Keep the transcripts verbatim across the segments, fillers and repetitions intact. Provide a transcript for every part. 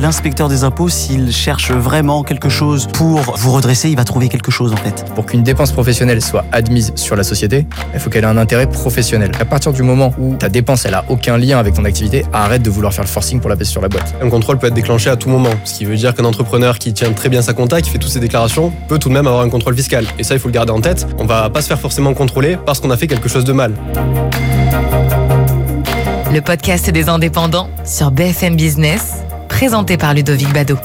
l'inspecteur des impôts, s'il cherche vraiment quelque chose pour vous redresser, il va trouver quelque chose en fait. Pour qu'une dépense professionnelle soit admise sur la société, il faut qu'elle ait un intérêt professionnel. À partir du moment où ta dépense elle a aucun lien avec ton activité, arrête de vouloir faire le forcing pour la baisser sur la boîte. Un contrôle peut être déclenché à tout moment, ce qui veut dire qu'un entrepreneur qui tient très bien sa compta, qui fait toutes ses déclarations, peut tout de même avoir un contrôle fiscal. Et ça, il faut le garder en tête. On va pas se faire forcément contrôler parce qu'on a fait quelque chose de mal. Le podcast des indépendants sur B F M Business, présenté par Ludovic Bado.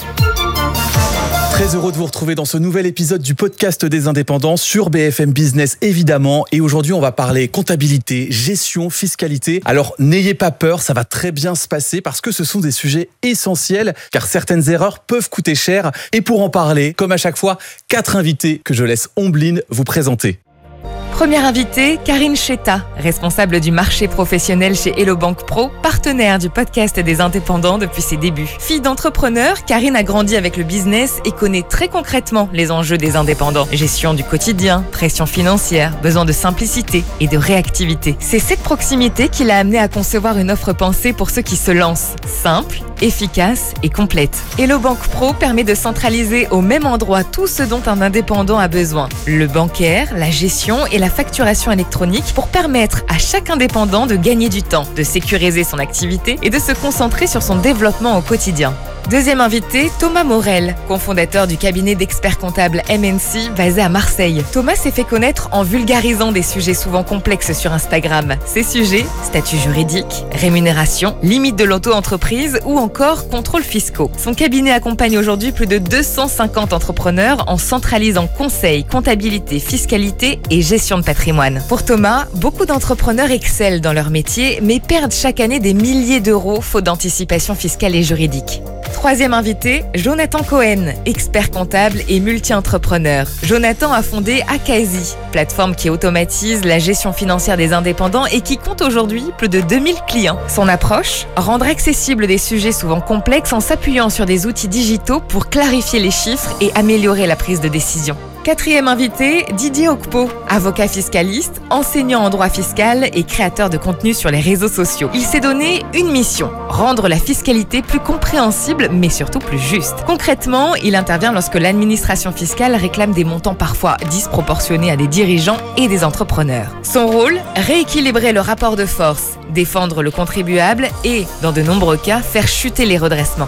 Très heureux de vous retrouver dans ce nouvel épisode du podcast des indépendants sur B F M Business évidemment. Et aujourd'hui, on va parler comptabilité, gestion, fiscalité. Alors, n'ayez pas peur, ça va très bien se passer parce que ce sont des sujets essentiels car certaines erreurs peuvent coûter cher. Et pour en parler, comme à chaque fois, quatre invités que je laisse Ombline vous présenter. Première invitée, Karine Cheta, responsable du marché professionnel chez Hello Bank Pro, partenaire du podcast des indépendants depuis ses débuts. Fille d'entrepreneur, Karine a grandi avec le business et connaît très concrètement les enjeux des indépendants. Gestion du quotidien, pression financière, besoin de simplicité et de réactivité. C'est cette proximité qui l'a amenée à concevoir une offre pensée pour ceux qui se lancent. Simple, efficace et complète. Hello Bank Pro permet de centraliser au même endroit tout ce dont un indépendant a besoin. Le bancaire, la gestion et la facturation électronique pour permettre à chaque indépendant de gagner du temps, de sécuriser son activité et de se concentrer sur son développement au quotidien. Deuxième invité, Thomas Morel, cofondateur du cabinet d'experts comptables M N C basé à Marseille. Thomas s'est fait connaître en vulgarisant des sujets souvent complexes sur Instagram. Ces sujets, statut juridique, rémunération, limite de l'auto-entreprise ou encore contrôles fiscaux. Son cabinet accompagne aujourd'hui plus de deux cent cinquante entrepreneurs en centralisant conseil, comptabilité, fiscalité et gestion de patrimoine. Pour Thomas, beaucoup d'entrepreneurs excellent dans leur métier mais perdent chaque année des milliers d'euros faute d'anticipation fiscale et juridique. Troisième invité, Jonathan Cohen, expert comptable et multi-entrepreneur. Jonathan a fondé Akazi, plateforme qui automatise la gestion financière des indépendants et qui compte aujourd'hui plus de deux mille clients. Son approche, rendre accessibles des sujets souvent complexes en s'appuyant sur des outils digitaux pour clarifier les chiffres et améliorer la prise de décision. Quatrième invité, Didier Okpo, avocat fiscaliste, enseignant en droit fiscal et créateur de contenu sur les réseaux sociaux. Il s'est donné une mission, rendre la fiscalité plus compréhensible mais surtout plus juste. Concrètement, il intervient lorsque l'administration fiscale réclame des montants parfois disproportionnés à des dirigeants et des entrepreneurs. Son rôle, rééquilibrer le rapport de force, défendre le contribuable et, dans de nombreux cas, faire chuter les redressements.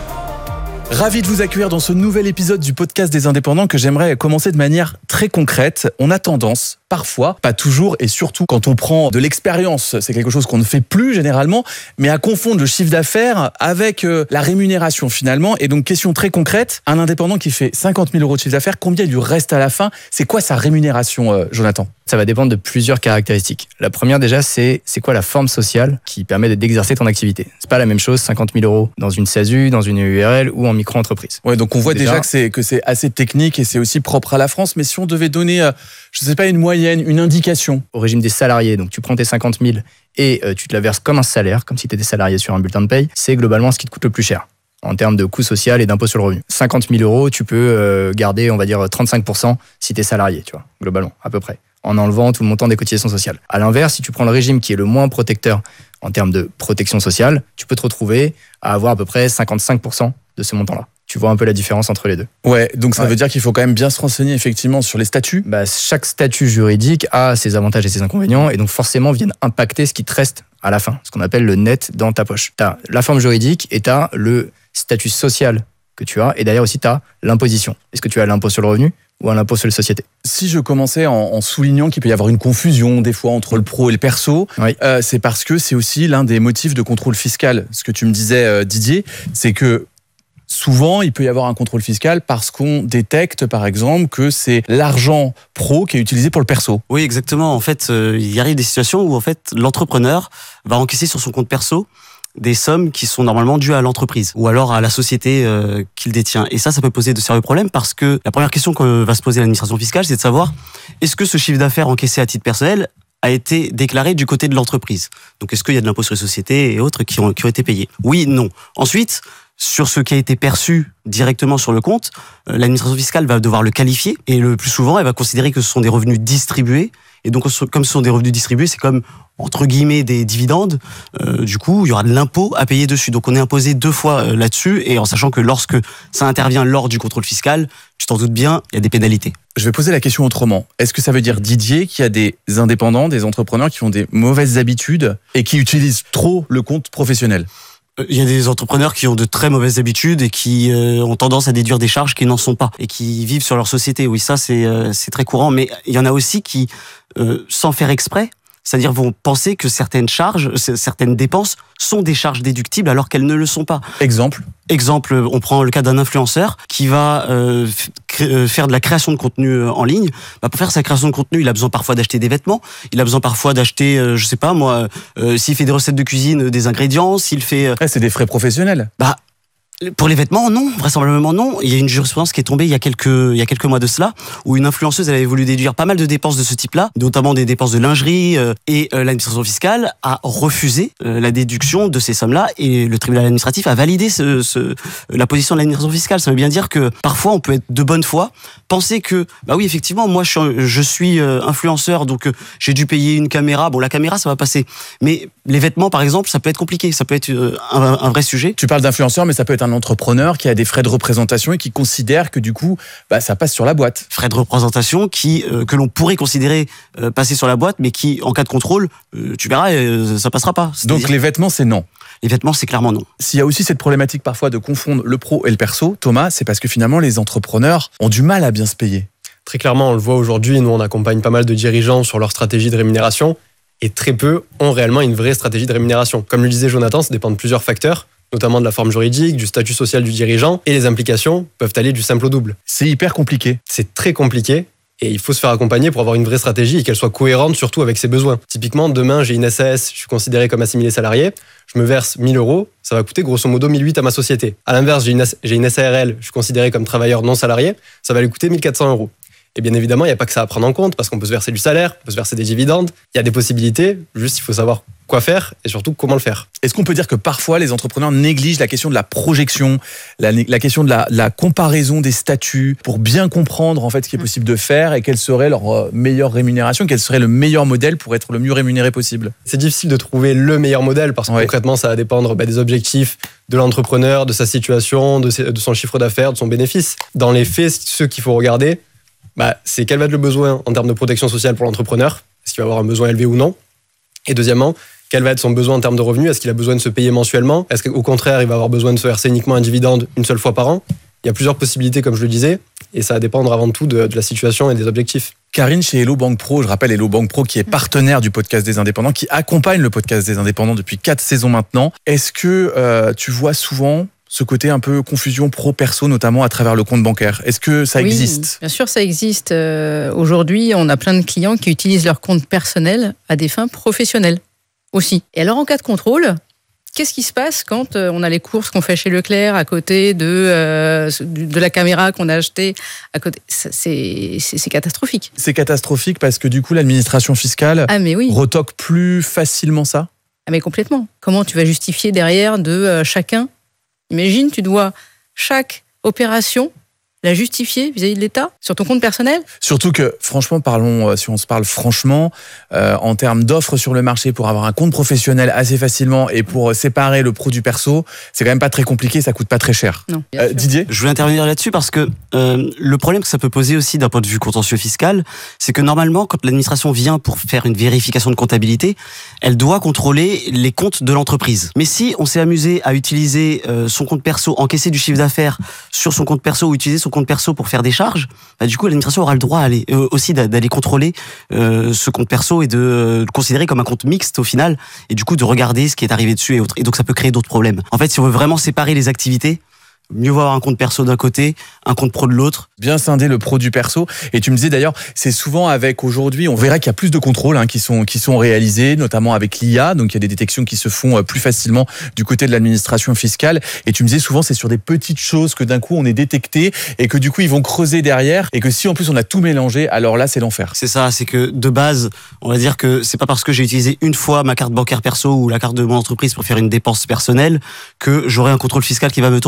Ravi de vous accueillir dans ce nouvel épisode du podcast des indépendants que j'aimerais commencer de manière très concrète. On a tendance, parfois, pas toujours et surtout quand on prend de l'expérience, c'est quelque chose qu'on ne fait plus généralement, mais à confondre le chiffre d'affaires avec euh, la rémunération finalement. Et donc question très concrète, un indépendant qui fait cinquante mille euros de chiffre d'affaires, combien il lui reste à la fin? C'est quoi sa rémunération, euh, Jonathan? Ça va dépendre de plusieurs caractéristiques. La première déjà, c'est c'est quoi la forme sociale qui permet d'exercer ton activité. C'est pas la même chose, cinquante mille euros dans une S A S U, dans une U R L ou en micro-entreprise. Ouais, donc on voit déjà, déjà que c'est que c'est assez technique et c'est aussi propre à la France. Mais si on devait donner, euh, je sais pas, une moyenne, une indication. Au régime des salariés, donc tu prends tes cinquante mille et euh, tu te la verses comme un salaire, comme si tu étais salarié sur un bulletin de paye, c'est globalement ce qui te coûte le plus cher en termes de coût social et d'impôt sur le revenu. cinquante mille euros, tu peux euh, garder, on va dire, trente-cinq pour cent si tu es salarié, tu vois, globalement, à peu près, en enlevant tout le montant des cotisations sociales. À l'inverse, si tu prends le régime qui est le moins protecteur en termes de protection sociale, tu peux te retrouver à avoir à peu près cinquante-cinq pour cent de ce montant-là. Tu vois un peu la différence entre les deux. Ouais, donc ça ouais. veut dire qu'il faut quand même bien se renseigner effectivement sur les statuts. Bah, chaque statut juridique a ses avantages et ses inconvénients et donc forcément viennent impacter ce qui te reste à la fin, ce qu'on appelle le net dans ta poche. Tu as la forme juridique et tu as le statut social que tu as et derrière aussi tu as l'imposition. Est-ce que tu as l'impôt sur le revenu ou un impôt sur les sociétés? Si je commençais en, en soulignant qu'il peut y avoir une confusion des fois entre le pro et le perso, oui. euh, c'est parce que c'est aussi l'un des motifs de contrôle fiscal. Ce que tu me disais, euh, Didier, c'est que souvent, il peut y avoir un contrôle fiscal parce qu'on détecte, par exemple, que c'est l'argent pro qui est utilisé pour le perso. Oui, exactement. En fait, euh, il arrive des situations où en fait l'entrepreneur va encaisser sur son compte perso des sommes qui sont normalement dues à l'entreprise ou alors à la société euh, qu'il détient. Et ça, ça peut poser de sérieux problèmes parce que la première question que va se poser l'administration fiscale, c'est de savoir est-ce que ce chiffre d'affaires encaissé à titre personnel a été déclaré du côté de l'entreprise. Donc, est-ce qu'il y a de l'impôt sur les sociétés et autres qui ont, qui ont été payés? Oui, non. Ensuite, sur ce qui a été perçu directement sur le compte, l'administration fiscale va devoir le qualifier et le plus souvent, elle va considérer que ce sont des revenus distribués Et donc, comme ce sont des revenus distribués, c'est comme, entre guillemets, des dividendes. Euh, du coup, il y aura de l'impôt à payer dessus. Donc, on est imposé deux fois euh, là-dessus, et en sachant que lorsque ça intervient lors du contrôle fiscal, tu t'en doutes bien, il y a des pénalités. Je vais poser la question autrement. Est-ce que ça veut dire, Didier, qu'il y a des indépendants, des entrepreneurs qui ont des mauvaises habitudes et qui utilisent trop le compte professionnel ? Il y a des entrepreneurs qui ont de très mauvaises habitudes et qui euh, ont tendance à déduire des charges qui n'en sont pas et qui vivent sur leur société. Oui, ça, c'est, euh, c'est très courant. Mais il y en a aussi qui, euh, sans faire exprès, c'est-à-dire vont penser que certaines charges, certaines dépenses sont des charges déductibles alors qu'elles ne le sont pas. Exemple ? Exemple, on prend le cas d'un influenceur qui va euh, f- faire de la création de contenu en ligne. Bah, pour faire sa création de contenu, il a besoin parfois d'acheter des vêtements, il a besoin parfois d'acheter, euh, je sais pas moi, euh, s'il fait des recettes de cuisine, des ingrédients, s'il fait... Euh, ouais, c'est des frais professionnels. Bah, pour les vêtements, non, vraisemblablement non. Il y a une jurisprudence qui est tombée il y a quelques, il y a quelques mois de cela, où une influenceuse elle avait voulu déduire pas mal de dépenses de ce type-là, notamment des dépenses de lingerie, euh, et euh, l'administration fiscale a refusé euh, la déduction de ces sommes-là, et le tribunal administratif a validé ce, ce, la position de l'administration fiscale. Ça veut bien dire que parfois on peut être de bonne foi, penser que, bah oui, effectivement, moi je suis, je suis euh, influenceur, donc euh, j'ai dû payer une caméra. Bon, la caméra ça va passer, mais les vêtements par exemple, ça peut être compliqué, ça peut être euh, un, un vrai sujet. Tu parles d'influenceur, mais ça peut être un entrepreneur qui a des frais de représentation et qui considère que du coup, bah, ça passe sur la boîte. Frais de représentation qui euh, que l'on pourrait considérer euh, passer sur la boîte, mais qui, en cas de contrôle, euh, tu verras, euh, ça passera pas. Donc les vêtements, c'est non. Les vêtements, c'est clairement non. S'il y a aussi cette problématique parfois de confondre le pro et le perso, Thomas, c'est parce que finalement, les entrepreneurs ont du mal à bien se payer. Très clairement, on le voit aujourd'hui, nous on accompagne pas mal de dirigeants sur leur stratégie de rémunération, et très peu ont réellement une vraie stratégie de rémunération. Comme le disait Jonathan, ça dépend de plusieurs facteurs, notamment de la forme juridique, du statut social du dirigeant, et les implications peuvent aller du simple au double. C'est hyper compliqué. C'est très compliqué, et il faut se faire accompagner pour avoir une vraie stratégie et qu'elle soit cohérente surtout avec ses besoins. Typiquement, demain j'ai une S A S, je suis considéré comme assimilé salarié, je me verse mille euros, ça va coûter grosso modo mille huit à ma société. À l'inverse, j'ai une, j'ai une S A R L, je suis considéré comme travailleur non salarié, ça va lui coûter mille quatre cents euros. Et bien évidemment, il n'y a pas que ça à prendre en compte, parce qu'on peut se verser du salaire, on peut se verser des dividendes, il y a des possibilités, juste il faut savoir quoi faire et surtout comment le faire. Est-ce qu'on peut dire que parfois les entrepreneurs négligent la question de la projection, la, la question de la, la comparaison des statuts pour bien comprendre en fait ce qui est possible de faire et quelle serait leur meilleure rémunération, quel serait le meilleur modèle pour être le mieux rémunéré possible? C'est difficile de trouver le meilleur modèle parce que ouais. concrètement ça va dépendre bah, des objectifs de l'entrepreneur, de sa situation, de, ses, de son chiffre d'affaires, de son bénéfice. Dans les faits, ce qu'il faut regarder, bah, c'est quel va être le besoin en termes de protection sociale pour l'entrepreneur, est-ce qu'il va avoir un besoin élevé ou non, et deuxièmement, quel va être son besoin en termes de revenus, est-ce qu'il a besoin de se payer mensuellement, est-ce qu'au contraire il va avoir besoin de se verser uniquement un dividende une seule fois par an. Il y a plusieurs possibilités comme je le disais, et ça va dépendre avant tout de, de la situation et des objectifs. Karine, chez Hello Bank Pro, je rappelle Hello Bank Pro qui est partenaire du podcast des indépendants, qui accompagne le podcast des indépendants depuis quatre saisons maintenant. Est-ce que euh, tu vois souvent ce côté un peu confusion pro-perso, notamment à travers le compte bancaire? Est-ce que ça oui, existe? Bien sûr, ça existe. Euh, aujourd'hui, on a plein de clients qui utilisent leur compte personnel à des fins professionnelles aussi. Et alors, en cas de contrôle, qu'est-ce qui se passe quand on a les courses qu'on fait chez Leclerc à côté de, euh, de la caméra qu'on a achetée à côté? C'est, c'est, c'est catastrophique. C'est catastrophique parce que du coup, l'administration fiscale ah, mais oui. retoque plus facilement ça? Ah, mais complètement. Comment tu vas justifier derrière de euh, chacun? Imagine, tu dois chaque opération la justifier vis-à-vis de l'État sur ton compte personnel. Surtout que, franchement, parlons, si on se parle franchement, euh, en termes d'offres sur le marché pour avoir un compte professionnel assez facilement et pour séparer le pro du perso, c'est quand même pas très compliqué, ça coûte pas très cher. Non. Euh, Didier ? Je voulais intervenir là-dessus parce que euh, le problème que ça peut poser aussi d'un point de vue contentieux fiscal, c'est que normalement, quand l'administration vient pour faire une vérification de comptabilité, elle doit contrôler les comptes de l'entreprise. Mais si on s'est amusé à utiliser euh, son compte perso, encaisser du chiffre d'affaires sur son compte perso ou utiliser son compte perso pour faire des charges, bah, du coup l'administration aura le droit à aller, euh, aussi d'aller contrôler euh, ce compte perso et de euh, le considérer comme un compte mixte au final, et du coup de regarder ce qui est arrivé dessus et autres. Et donc ça peut créer d'autres problèmes. En fait, si on veut vraiment séparer les activités, mieux vaut avoir un compte perso d'un côté, un compte pro de l'autre. Bien scinder le pro du perso. Et tu me disais d'ailleurs, c'est souvent avec aujourd'hui, on verra qu'il y a plus de contrôles hein, qui sont qui sont réalisés, notamment avec l'I A. Donc il y a des détections qui se font plus facilement du côté de l'administration fiscale. Et tu me disais souvent, c'est sur des petites choses que d'un coup on est détecté et que du coup ils vont creuser derrière. Et que si en plus on a tout mélangé, alors là c'est l'enfer. C'est ça, c'est que de base, on va dire que c'est pas parce que j'ai utilisé une fois ma carte bancaire perso ou la carte de mon entreprise pour faire une dépense personnelle que j'aurai un contrôle fiscal qui va me tomber dessus.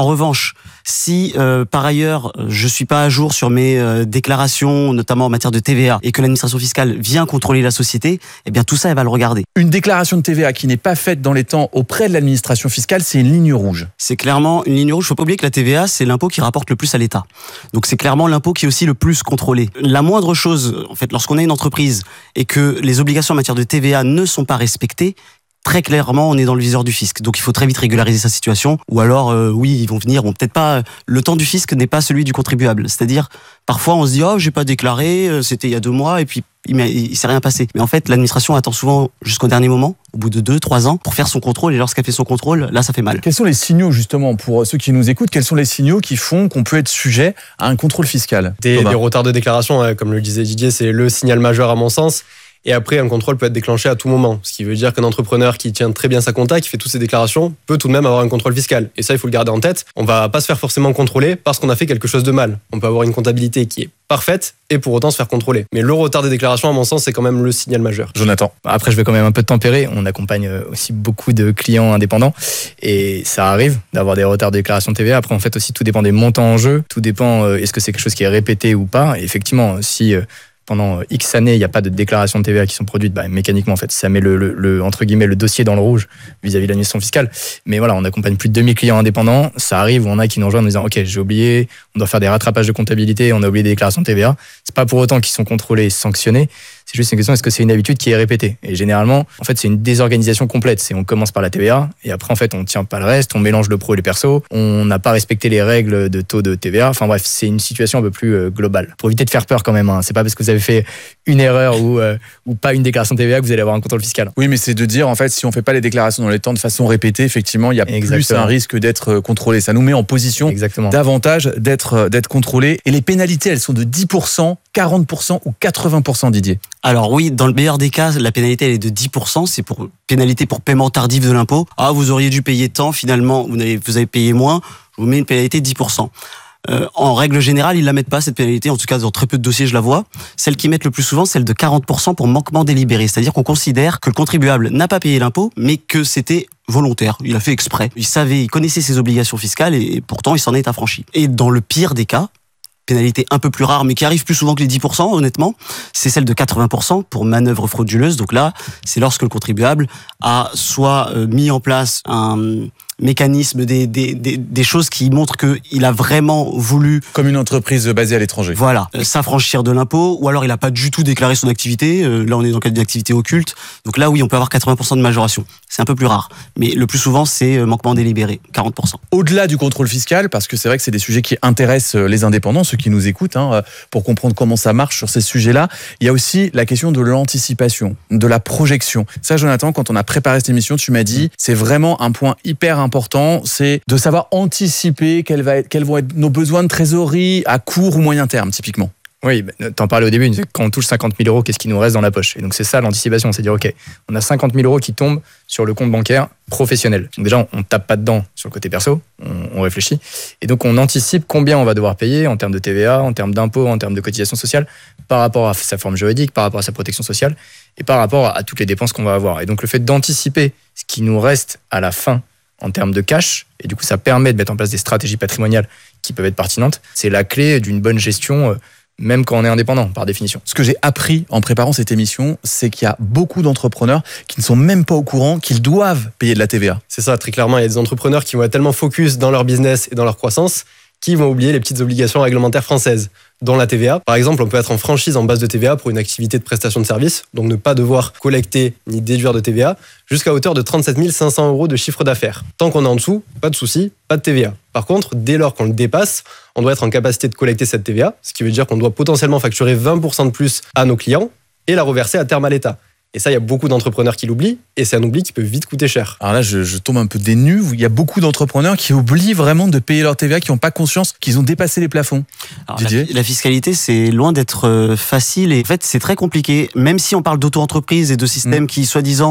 En revanche, si euh, par ailleurs je suis pas à jour sur mes euh, déclarations, notamment en matière de T V A, et que l'administration fiscale vient contrôler la société, eh bien tout ça, elle va le regarder. Une déclaration de T V A qui n'est pas faite dans les temps auprès de l'administration fiscale, c'est une ligne rouge. C'est clairement une ligne rouge. Faut pas oublier que la T V A, c'est l'impôt qui rapporte le plus à l'État. Donc c'est clairement l'impôt qui est aussi le plus contrôlé. La moindre chose, en fait, lorsqu'on a une entreprise et que les obligations en matière de T V A ne sont pas respectées, très clairement, on est dans le viseur du fisc. Donc il faut très vite régulariser sa situation. Ou alors, euh, oui, ils vont venir. Bon, peut-être pas. Le temps du fisc n'est pas celui du contribuable. C'est-à-dire, parfois, on se dit, oh, j'ai pas déclaré, c'était il y a deux mois, et puis il, il s'est rien passé. Mais en fait, l'administration attend souvent jusqu'au dernier moment, au bout de deux, trois ans, pour faire son contrôle. Et lorsqu'elle fait son contrôle, là, ça fait mal. Quels sont les signaux, justement, pour ceux qui nous écoutent, quels sont les signaux qui font qu'on peut être sujet à un contrôle fiscal? Des, des retards de déclaration, hein, comme le disait Didier, c'est le signal majeur à mon sens. Et après, un contrôle peut être déclenché à tout moment. Ce qui veut dire qu'un entrepreneur qui tient très bien sa compta, qui fait toutes ses déclarations, peut tout de même avoir un contrôle fiscal. Et ça, il faut le garder en tête. On va pas se faire forcément contrôler parce qu'on a fait quelque chose de mal. On peut avoir une comptabilité qui est parfaite et pour autant se faire contrôler. Mais le retard des déclarations, à mon sens, c'est quand même le signal majeur. Jonathan. Après, je vais quand même un peu tempérer. On accompagne aussi beaucoup de clients indépendants et ça arrive d'avoir des retards de déclaration de T V A. Après, en fait, aussi, tout dépend des montants en jeu. Tout dépend, euh, est-ce que c'est quelque chose qui est répété ou pas. Et effectivement, si... Euh, pendant X années, il n'y a pas de déclaration de T V A qui sont produites, bah, mécaniquement, en fait, ça met le, le, le, entre guillemets, le dossier dans le rouge vis-à-vis de l'administration fiscale. Mais voilà, on accompagne plus de deux mille clients indépendants. Ça arrive où on a qui nous rejoignent en disant, OK, j'ai oublié, on doit faire des rattrapages de comptabilité, on a oublié des déclarations de T V A. C'est pas pour autant qu'ils sont contrôlés et sanctionnés. C'est juste une question, est-ce que c'est une habitude qui est répétée? Et généralement, en fait, c'est une désorganisation complète. C'est on commence par la T V A et après, en fait, on tient pas le reste, on mélange le pro et le perso, on n'a pas respecté les règles de taux de T V A. Enfin bref, c'est une situation un peu plus euh, globale. Pour éviter de faire peur quand même, hein. C'est pas parce que vous avez fait une erreur ou, euh, ou pas une déclaration de T V A que vous allez avoir un contrôle fiscal. Oui, mais c'est de dire, en fait, si on fait pas les déclarations dans les temps de façon répétée, effectivement, il y a Exactement. plus un risque d'être contrôlé. Ça nous met en position Exactement. davantage d'être, d'être contrôlé. Et les pénalités, elles sont de dix pour cent, quarante pour cent ou quatre-vingts pour cent, Didier? Alors oui, dans le meilleur des cas, la pénalité elle est de dix pour cent, c'est pour pénalité pour paiement tardif de l'impôt. Ah, vous auriez dû payer tant, finalement vous avez, vous avez payé moins, je vous mets une pénalité de dix pour cent. Euh, en règle générale, ils la mettent pas cette pénalité, en tout cas dans très peu de dossiers je la vois. Celle qu'ils mettent le plus souvent, c'est celle de quarante pour cent pour manquement délibéré, c'est-à-dire qu'on considère que le contribuable n'a pas payé l'impôt, mais que c'était volontaire, il a fait exprès. Il savait, il connaissait ses obligations fiscales et pourtant il s'en est affranchi. Et dans le pire des cas, pénalité un peu plus rare, mais qui arrive plus souvent que les dix pour cent, honnêtement, c'est celle de quatre-vingts pour cent pour manœuvre frauduleuse. Donc là, c'est lorsque le contribuable a soit mis en place un mécanisme, des, des, des, des choses qui montrent qu'il a vraiment voulu... Comme une entreprise basée à l'étranger. Voilà, euh, s'affranchir de l'impôt, ou alors il n'a pas du tout déclaré son activité. Euh, là, on est dans le cadre d'une activité occulte. Donc là, oui, on peut avoir quatre-vingts pour cent de majoration. C'est un peu plus rare. Mais le plus souvent, c'est euh, manquement délibéré, quarante pour cent. Au-delà du contrôle fiscal, parce que c'est vrai que c'est des sujets qui intéressent les indépendants, ceux qui nous écoutent, hein, pour comprendre comment ça marche sur ces sujets-là, il y a aussi la question de l'anticipation, de la projection. Ça, Jonathan, quand on a préparé cette émission, tu m'as dit, c'est vraiment un point hyper important, c'est de savoir anticiper quels, va être, quels vont être nos besoins de trésorerie à court ou moyen terme, typiquement. Oui, t'en parlais au début, quand on touche cinquante mille euros, qu'est-ce qui nous reste dans la poche? Et donc c'est ça l'anticipation, c'est dire, ok, on a cinquante mille euros qui tombent sur le compte bancaire professionnel. Donc déjà, on tape pas dedans sur le côté perso, on, on réfléchit. Et donc on anticipe combien on va devoir payer en termes de T V A, en termes d'impôts, en termes de cotisation sociale, par rapport à sa forme juridique, par rapport à sa protection sociale, et par rapport à toutes les dépenses qu'on va avoir. Et donc le fait d'anticiper ce qui nous reste à la fin en termes de cash, et du coup ça permet de mettre en place des stratégies patrimoniales qui peuvent être pertinentes, c'est la clé d'une bonne gestion, même quand on est indépendant, par définition. Ce que j'ai appris en préparant cette émission, c'est qu'il y a beaucoup d'entrepreneurs qui ne sont même pas au courant qu'ils doivent payer de la T V A. C'est ça, très clairement, il y a des entrepreneurs qui vont être tellement focus dans leur business et dans leur croissance qui vont oublier les petites obligations réglementaires françaises, dont la T V A. Par exemple, on peut être en franchise en base de T V A pour une activité de prestation de service, donc ne pas devoir collecter ni déduire de T V A, jusqu'à hauteur de trente-sept mille cinq cents euros de chiffre d'affaires. Tant qu'on est en dessous, pas de souci, pas de T V A. Par contre, dès lors qu'on le dépasse, on doit être en capacité de collecter cette T V A, ce qui veut dire qu'on doit potentiellement facturer vingt pour cent de plus à nos clients et la reverser à terme à l'État. Et ça, il y a beaucoup d'entrepreneurs qui l'oublient, et c'est un oubli qui peut vite coûter cher. Alors là, je, je tombe un peu des nues. Il y a beaucoup d'entrepreneurs qui oublient vraiment de payer leur T V A, qui n'ont pas conscience qu'ils ont dépassé les plafonds. Alors, Didier ? La, la fiscalité, c'est loin d'être facile, et en fait, c'est très compliqué. Même si on parle d'auto-entreprise et de systèmes mmh. qui, soi-disant,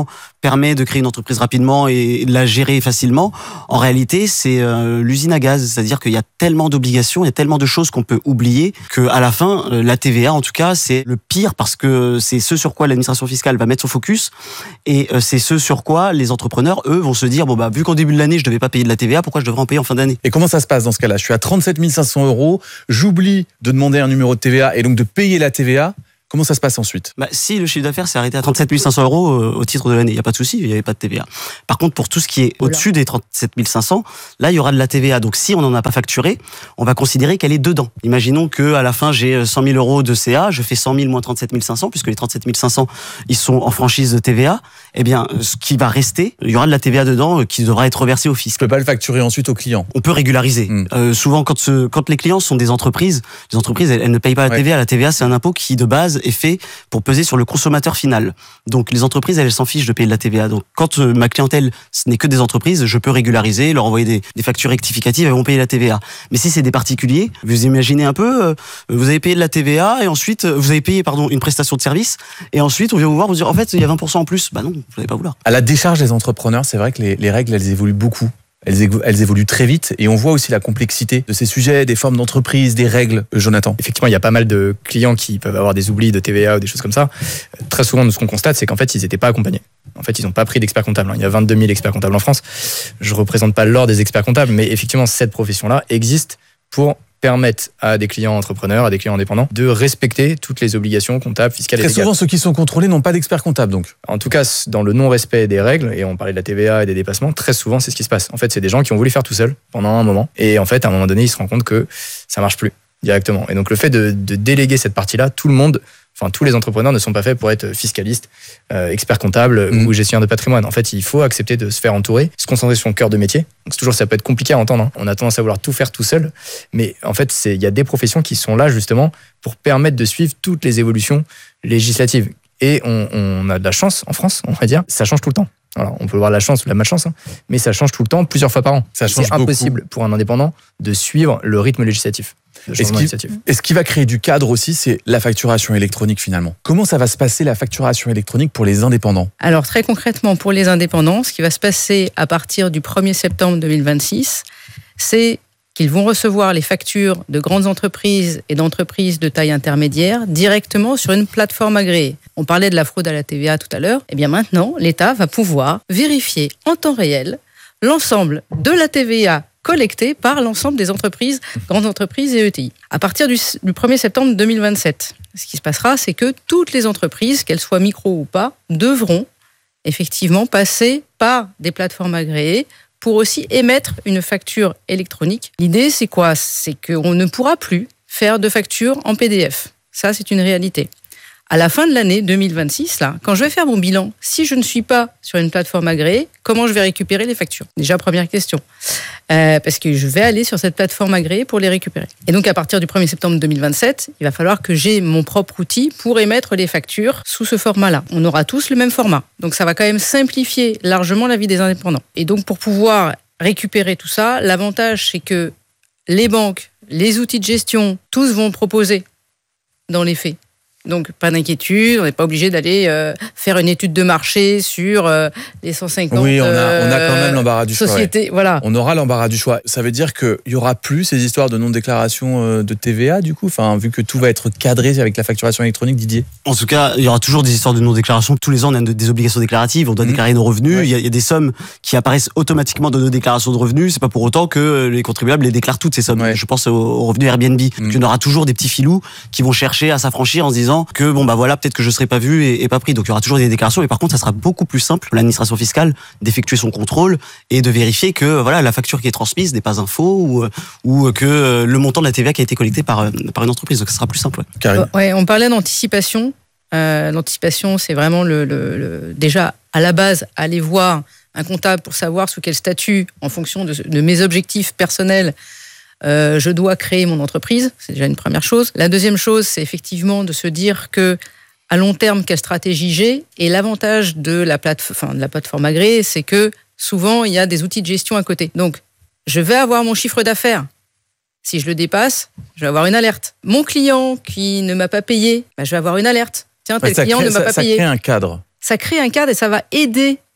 permet de créer une entreprise rapidement et de la gérer facilement. En réalité, c'est euh, l'usine à gaz, c'est-à-dire qu'il y a tellement d'obligations, il y a tellement de choses qu'on peut oublier que à la fin, la T V A, en tout cas, c'est le pire parce que c'est ce sur quoi l'administration fiscale va mettre son focus et euh, c'est ce sur quoi les entrepreneurs, eux, vont se dire bon bah vu qu'au début de l'année je devais pas payer de la T V A, pourquoi je devrais en payer en fin d'année? Et comment ça se passe dans ce cas-là? Je suis à trente-sept mille cinq cents euros, j'oublie de demander un numéro de T V A et donc de payer la T V A. Comment ça se passe ensuite? Bah, si le chiffre d'affaires s'est arrêté à trente-sept mille cinq cents euros euh, au titre de l'année, il n'y a pas de souci, il n'y avait pas de T V A. Par contre, pour tout ce qui est Oula. au-dessus des trente-sept mille cinq cents, là, il y aura de la T V A. Donc, si on n'en a pas facturé, on va considérer qu'elle est dedans. Imaginons que à la fin, j'ai cent mille euros de C A, je fais cent mille moins trente-sept mille cinq cents, puisque les trente-sept mille cinq cents, ils sont en franchise de T V A. Eh bien, ce qui va rester, il y aura de la T V A dedans euh, qui devra être reversée au fisc. Je peux pas le facturer ensuite au client. On peut régulariser. Mm. Euh, souvent, quand, ce, quand les clients sont des entreprises, les entreprises, elles, elles ne payent pas la Ouais. T V A. La T V A, c'est un impôt qui, de base, est fait pour peser sur le consommateur final. Donc, les entreprises, elles s'en fichent de payer de la T V A. Donc, quand euh, ma clientèle, ce n'est que des entreprises, je peux régulariser, leur envoyer des, des factures rectificatives, elles vont payer la T V A. Mais si c'est des particuliers, vous imaginez un peu, euh, vous avez payé de la T V A et ensuite, euh, vous avez payé, pardon, une prestation de service et ensuite, on vient vous voir, vous dire, en fait, il y a vingt pour cent en plus. Bah non, vous n'allez pas vouloir. À la décharge des entrepreneurs, c'est vrai que les, les règles, elles évoluent beaucoup. Elles, évo- elles évoluent très vite et on voit aussi la complexité de ces sujets, des formes d'entreprise, des règles. Euh, Jonathan. Effectivement, il y a pas mal de clients qui peuvent avoir des oublis de T V A ou des choses comme ça. Euh, Très souvent, nous, ce qu'on constate, c'est qu'en fait, ils n'étaient pas accompagnés. En fait, ils n'ont pas pris d'experts comptables. Il y a vingt-deux mille experts comptables en France. Je ne représente pas l'ordre des experts comptables, mais effectivement, cette profession-là existe pour permettre à des clients entrepreneurs, à des clients indépendants, de respecter toutes les obligations comptables, fiscales et Très légales. souvent, ceux qui sont contrôlés n'ont pas d'expert comptable, donc. En tout cas, dans le non-respect des règles, et on parlait de la T V A et des dépassements, très souvent, c'est ce qui se passe. En fait, c'est des gens qui ont voulu faire tout seuls pendant un moment. Et en fait, à un moment donné, ils se rendent compte que ça marche plus directement. Et donc, le fait de, de déléguer cette partie-là, tout le monde, enfin, tous les entrepreneurs ne sont pas faits pour être fiscalistes, euh, experts comptables Mmh. ou gestionnaires de patrimoine. En fait, il faut accepter de se faire entourer, se concentrer sur son cœur de métier. Donc, c'est toujours, ça peut être compliqué à entendre, hein. On a tendance à vouloir tout faire tout seul. Mais en fait, c'est, il y a des professions qui sont là, justement, pour permettre de suivre toutes les évolutions législatives. Et on, on a de la chance en France, on va dire, ça change tout le temps. Alors, on peut avoir la chance ou la malchance, hein, mais ça change tout le temps, plusieurs fois par an. Ça change C'est impossible pour un indépendant de suivre le rythme législatif. Le Et ce, changement qui, législatif. et ce qui va créer du cadre aussi, c'est la facturation électronique finalement. Comment ça va se passer la facturation électronique pour les indépendants? Alors très concrètement, pour les indépendants, ce qui va se passer à partir du premier septembre deux mille vingt-six, c'est qu'ils vont recevoir les factures de grandes entreprises et d'entreprises de taille intermédiaire directement sur une plateforme agréée. On parlait de la fraude à la T V A tout à l'heure. Eh bien maintenant, l'État va pouvoir vérifier en temps réel l'ensemble de la T V A collectée par l'ensemble des entreprises, grandes entreprises et E T I. À partir du, du premier septembre deux mille vingt-sept, ce qui se passera, c'est que toutes les entreprises, qu'elles soient micro ou pas, devront effectivement passer par des plateformes agréées pour aussi émettre une facture électronique. L'idée, c'est quoi? C'est qu'on ne pourra plus faire de facture en P D F. Ça, c'est une réalité. À la fin de l'année deux mille vingt-six, là, quand je vais faire mon bilan, si je ne suis pas sur une plateforme agréée, comment je vais récupérer les factures? Déjà, première question. Euh, parce que je vais aller sur cette plateforme agréée pour les récupérer. Et donc, à partir du premier septembre deux mille vingt-sept, il va falloir que j'ai mon propre outil pour émettre les factures sous ce format-là. On aura tous le même format. Donc, ça va quand même simplifier largement la vie des indépendants. Et donc, pour pouvoir récupérer tout ça, l'avantage, c'est que les banques, les outils de gestion, tous vont proposer dans les faits. Donc, pas d'inquiétude, on n'est pas obligé d'aller euh, faire une étude de marché sur euh, les cent cinquante Oui, on a, on a quand même l'embarras du choix. sociétés. Ouais. Voilà. On aura l'embarras du choix. Ça veut dire qu'il n'y aura plus ces histoires de non-déclaration de T V A, du coup, enfin, vu que tout va être cadré avec la facturation électronique, Didier. En tout cas, il y aura toujours des histoires de non-déclaration. Tous les ans, on a des obligations déclaratives. On doit mmh. déclarer nos revenus. Ouais. Il, y a, il y a des sommes qui apparaissent automatiquement dans nos déclarations de revenus. C'est pas pour autant que les contribuables les déclarent toutes ces sommes. Ouais. Je pense aux, aux revenus Airbnb. Mmh. Il y en aura toujours des petits filous qui vont chercher à s'affranchir en se disant que bon bah voilà, peut-être que je serai pas vu et, et pas pris. Donc il y aura toujours des déclarations. Mais par contre, ça sera beaucoup plus simple pour l'administration fiscale d'effectuer son contrôle et de vérifier que voilà la facture qui est transmise n'est pas un faux ou, ou que le montant de la T V A qui a été collecté par par une entreprise. Donc ça sera plus simple. Ouais. Karine. Ouais, on parlait d'anticipation. Euh, l'anticipation, c'est vraiment le, le, le déjà à la base aller voir un comptable pour savoir sous quel statut, en fonction de, de mes objectifs personnels, euh, je dois créer mon entreprise. C'est déjà une première chose. La deuxième chose, c'est effectivement de se dire que à long terme, quelle stratégie j'ai. Et l'avantage de la, plate, enfin, de la plateforme agréée, c'est que souvent, il y a des outils de gestion à côté. Donc, je vais avoir mon chiffre d'affaires. Si je le dépasse, je vais avoir une alerte. Mon client qui ne m'a pas payé, bah, je vais avoir une alerte. Tiens, tel ouais, client crée, ne m'a ça, pas ça payé. Ça crée un cadre. Ça crée un cadre et ça va aider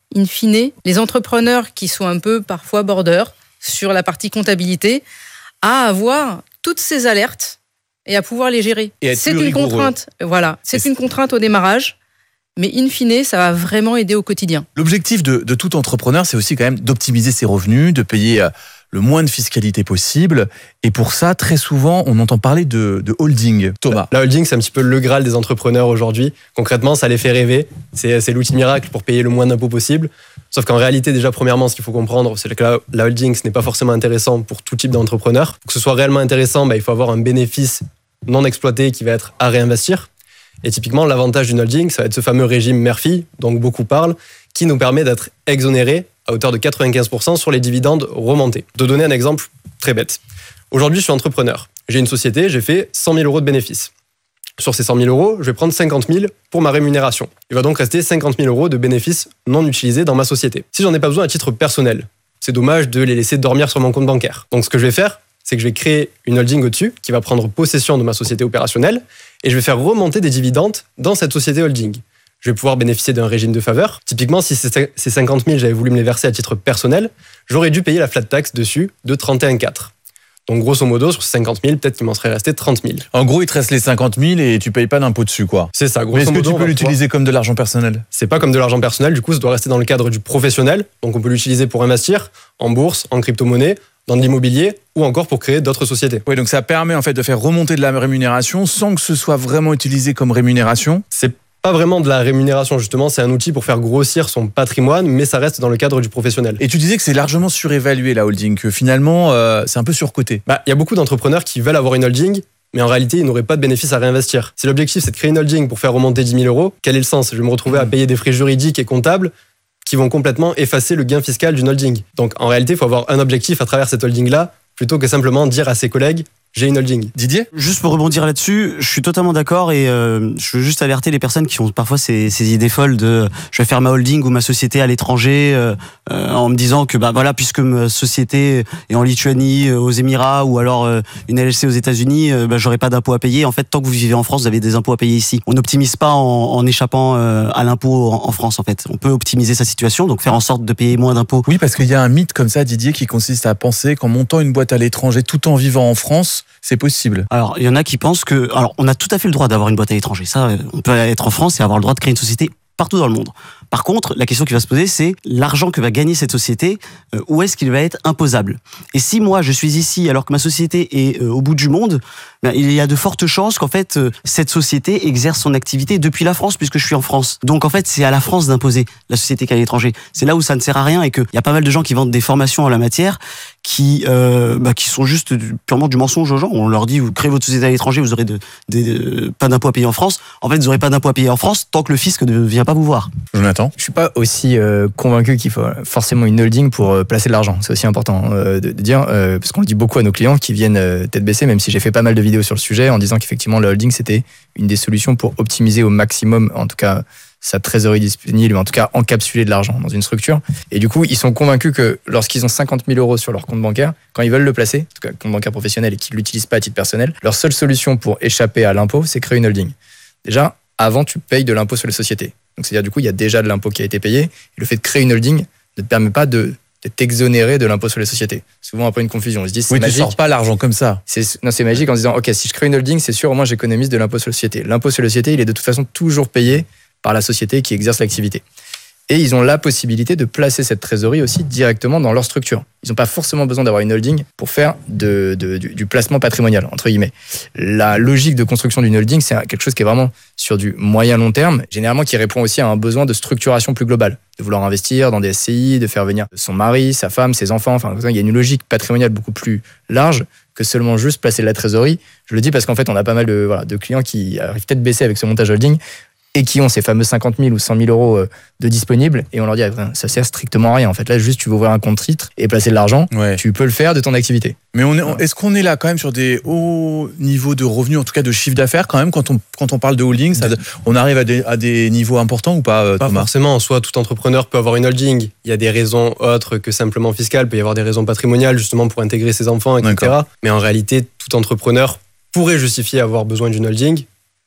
in fine, les entrepreneurs qui sont un peu parfois border sur la partie comptabilité à avoir toutes ces alertes et à pouvoir les gérer. Et être c'est plus une rigoureux. contrainte, voilà, c'est Et une contrainte au démarrage, mais in fine, ça va vraiment aider au quotidien. L'objectif de, de tout entrepreneur, c'est aussi quand même d'optimiser ses revenus, de payer euh, le moins de fiscalité possible. Et pour ça, très souvent, on entend parler de, de holding. Thomas. La holding, c'est un petit peu le Graal des entrepreneurs aujourd'hui. Concrètement, ça les fait rêver. C'est, c'est l'outil miracle pour payer le moins d'impôts possible. Sauf qu'en réalité, déjà, premièrement, ce qu'il faut comprendre, c'est que la, la holding, ce n'est pas forcément intéressant pour tout type d'entrepreneur. Pour que ce soit réellement intéressant, bah, il faut avoir un bénéfice non exploité qui va être à réinvestir. Et typiquement, l'avantage d'une holding, ça va être ce fameux régime Murphy, dont beaucoup parlent, qui nous permet d'être exonérés à hauteur de quatre-vingt-quinze pour cent sur les dividendes remontés. De donner un exemple très bête. Aujourd'hui, je suis entrepreneur. J'ai une société, j'ai fait cent mille euros de bénéfices. Sur ces cent mille euros, je vais prendre cinquante mille pour ma rémunération. Il va donc rester cinquante mille euros de bénéfices non utilisés dans ma société. Si j'en ai pas besoin à titre personnel, c'est dommage de les laisser dormir sur mon compte bancaire. Donc ce que je vais faire, c'est que je vais créer une holding au-dessus qui va prendre possession de ma société opérationnelle et je vais faire remonter des dividendes dans cette société holding. Je vais pouvoir bénéficier d'un régime de faveur. Typiquement, si ces cinquante mille, j'avais voulu me les verser à titre personnel, j'aurais dû payer la flat tax dessus de trente et un virgule quatre. Donc, grosso modo, sur ces cinquante mille, peut-être qu'il m'en serait resté trente mille. En gros, il te reste les cinquante mille et tu payes pas d'impôt dessus, quoi. C'est ça, grosso Mais est-ce modo. que tu on peux va l'utiliser pouvoir- comme de l'argent personnel? C'est pas comme de l'argent personnel, du coup, ça doit rester dans le cadre du professionnel. Donc, on peut l'utiliser pour investir en bourse, en crypto-monnaie, dans de l'immobilier ou encore pour créer d'autres sociétés. Oui, donc ça permet en fait de faire remonter de la rémunération sans que ce soit vraiment utilisé comme rémunération. C'est pas vraiment de la rémunération, justement, c'est un outil pour faire grossir son patrimoine, mais ça reste dans le cadre du professionnel. Et tu disais que c'est largement surévalué la holding, que finalement euh, c'est un peu surcoté. Bah, il y a beaucoup d'entrepreneurs qui veulent avoir une holding, mais en réalité, ils n'auraient pas de bénéfice à réinvestir. Si l'objectif, c'est de créer une holding pour faire remonter dix mille euros, quel est le sens? Je vais me retrouver à payer des frais juridiques et comptables qui vont complètement effacer le gain fiscal d'une holding. Donc, en réalité, il faut avoir un objectif à travers cette holding-là, plutôt que simplement dire à ses collègues j'ai une holding. Didier? Juste pour rebondir là-dessus, je suis totalement d'accord et euh, je veux juste alerter les personnes qui ont parfois ces, ces idées folles de je vais faire ma holding ou ma société à l'étranger euh, euh, en me disant que bah voilà, puisque ma société est en Lituanie, euh, aux Émirats ou alors euh, une L L C aux États-Unis, euh, bah, j'aurai pas d'impôts à payer. En fait, tant que vous vivez en France, vous avez des impôts à payer ici. On n'optimise pas en, en échappant euh, à l'impôt en, en France en fait. On peut optimiser sa situation, donc faire en sorte de payer moins d'impôts. Oui, parce qu'il y a un mythe comme ça, Didier, qui consiste à penser qu'en montant une boîte à l'étranger tout en vivant en France, c'est possible. Alors, il y en a qui pensent que... Alors, on a tout à fait le droit d'avoir une boîte à l'étranger. Ça, on peut être en France et avoir le droit de créer une société partout dans le monde. Par contre, la question qui va se poser, c'est l'argent que va gagner cette société, euh, où est-ce qu'il va être imposable? Et si moi, je suis ici alors que ma société est euh, au bout du monde, ben, il y a de fortes chances qu'en fait, euh, cette société exerce son activité depuis la France, puisque je suis en France. Donc, en fait, c'est à la France d'imposer la société qui est à l'étranger. C'est là où ça ne sert à rien et qu'il y a pas mal de gens qui vendent des formations en la matière qui, euh, bah, qui sont juste du, purement du mensonge aux gens. On leur dit, vous créez votre société à l'étranger, vous aurez de, de, de, pas d'impôts à payer en France. En fait, vous n'aurez pas d'impôts à payer en France tant que le fisc ne vient pas vous voir. Jonathan? Je suis pas aussi euh, convaincu qu'il faut forcément une holding pour euh, placer de l'argent. C'est aussi important euh, de, de dire, euh, parce qu'on le dit beaucoup à nos clients qui viennent euh, tête baissée, même si j'ai fait pas mal de vidéos sur le sujet, en disant qu'effectivement la holding c'était une des solutions pour optimiser au maximum, en tout cas sa trésorerie disponible, mais en tout cas encapsuler de l'argent dans une structure. Et du coup, ils sont convaincus que lorsqu'ils ont cinquante mille euros sur leur compte bancaire, quand ils veulent le placer, en tout cas compte bancaire professionnel et qu'ils ne l'utilisent pas à titre personnel, leur seule solution pour échapper à l'impôt, c'est créer une holding. Déjà, avant, tu payes de l'impôt sur les sociétés. Donc, c'est-à-dire, du coup, il y a déjà de l'impôt qui a été payé. Et le fait de créer une holding ne te permet pas de, de t'exonérer de l'impôt sur les sociétés. Souvent, un peu une confusion. Ils se disent, c'est Oui, tu magique. sors pas l'argent comme ça. C'est, non, c'est magique en se disant, OK, si je crée une holding, c'est sûr, au moins, j'économise de l'impôt sur les sociétés. L'impôt sur les sociétés, il est de toute façon toujours payé par la société qui exerce l'activité. Et ils ont la possibilité de placer cette trésorerie aussi directement dans leur structure. Ils n'ont pas forcément besoin d'avoir une holding pour faire de, de, du, du placement patrimonial, entre guillemets. La logique de construction d'une holding, c'est quelque chose qui est vraiment sur du moyen-long terme, généralement qui répond aussi à un besoin de structuration plus globale, de vouloir investir dans des S C I, de faire venir son mari, sa femme, ses enfants. Enfin, il y a une logique patrimoniale beaucoup plus large que seulement juste placer de la trésorerie. Je le dis parce qu'en fait, on a pas mal de, voilà, de clients qui arrivent peut-être baisser avec ce montage holding et qui ont ces fameux cinquante mille ou cent mille euros de disponibles, et on leur dit, ah, ça sert strictement à rien. En fait, là, juste, tu veux ouvrir un compte titre et placer de l'argent, Ouais. tu peux le faire de ton activité. Mais on est, est-ce qu'on est là quand même sur des hauts niveaux de revenus, en tout cas de chiffre d'affaires quand même, quand on, quand on parle de holding, ça, on arrive à des, à des niveaux importants ou pas, euh, Pas Thomas? forcément, en soi, tout entrepreneur peut avoir une holding. Il y a des raisons autres que simplement fiscales, il peut y avoir des raisons patrimoniales, justement pour intégrer ses enfants, et cetera. D'accord. Mais en réalité, tout entrepreneur pourrait justifier avoir besoin d'une holding,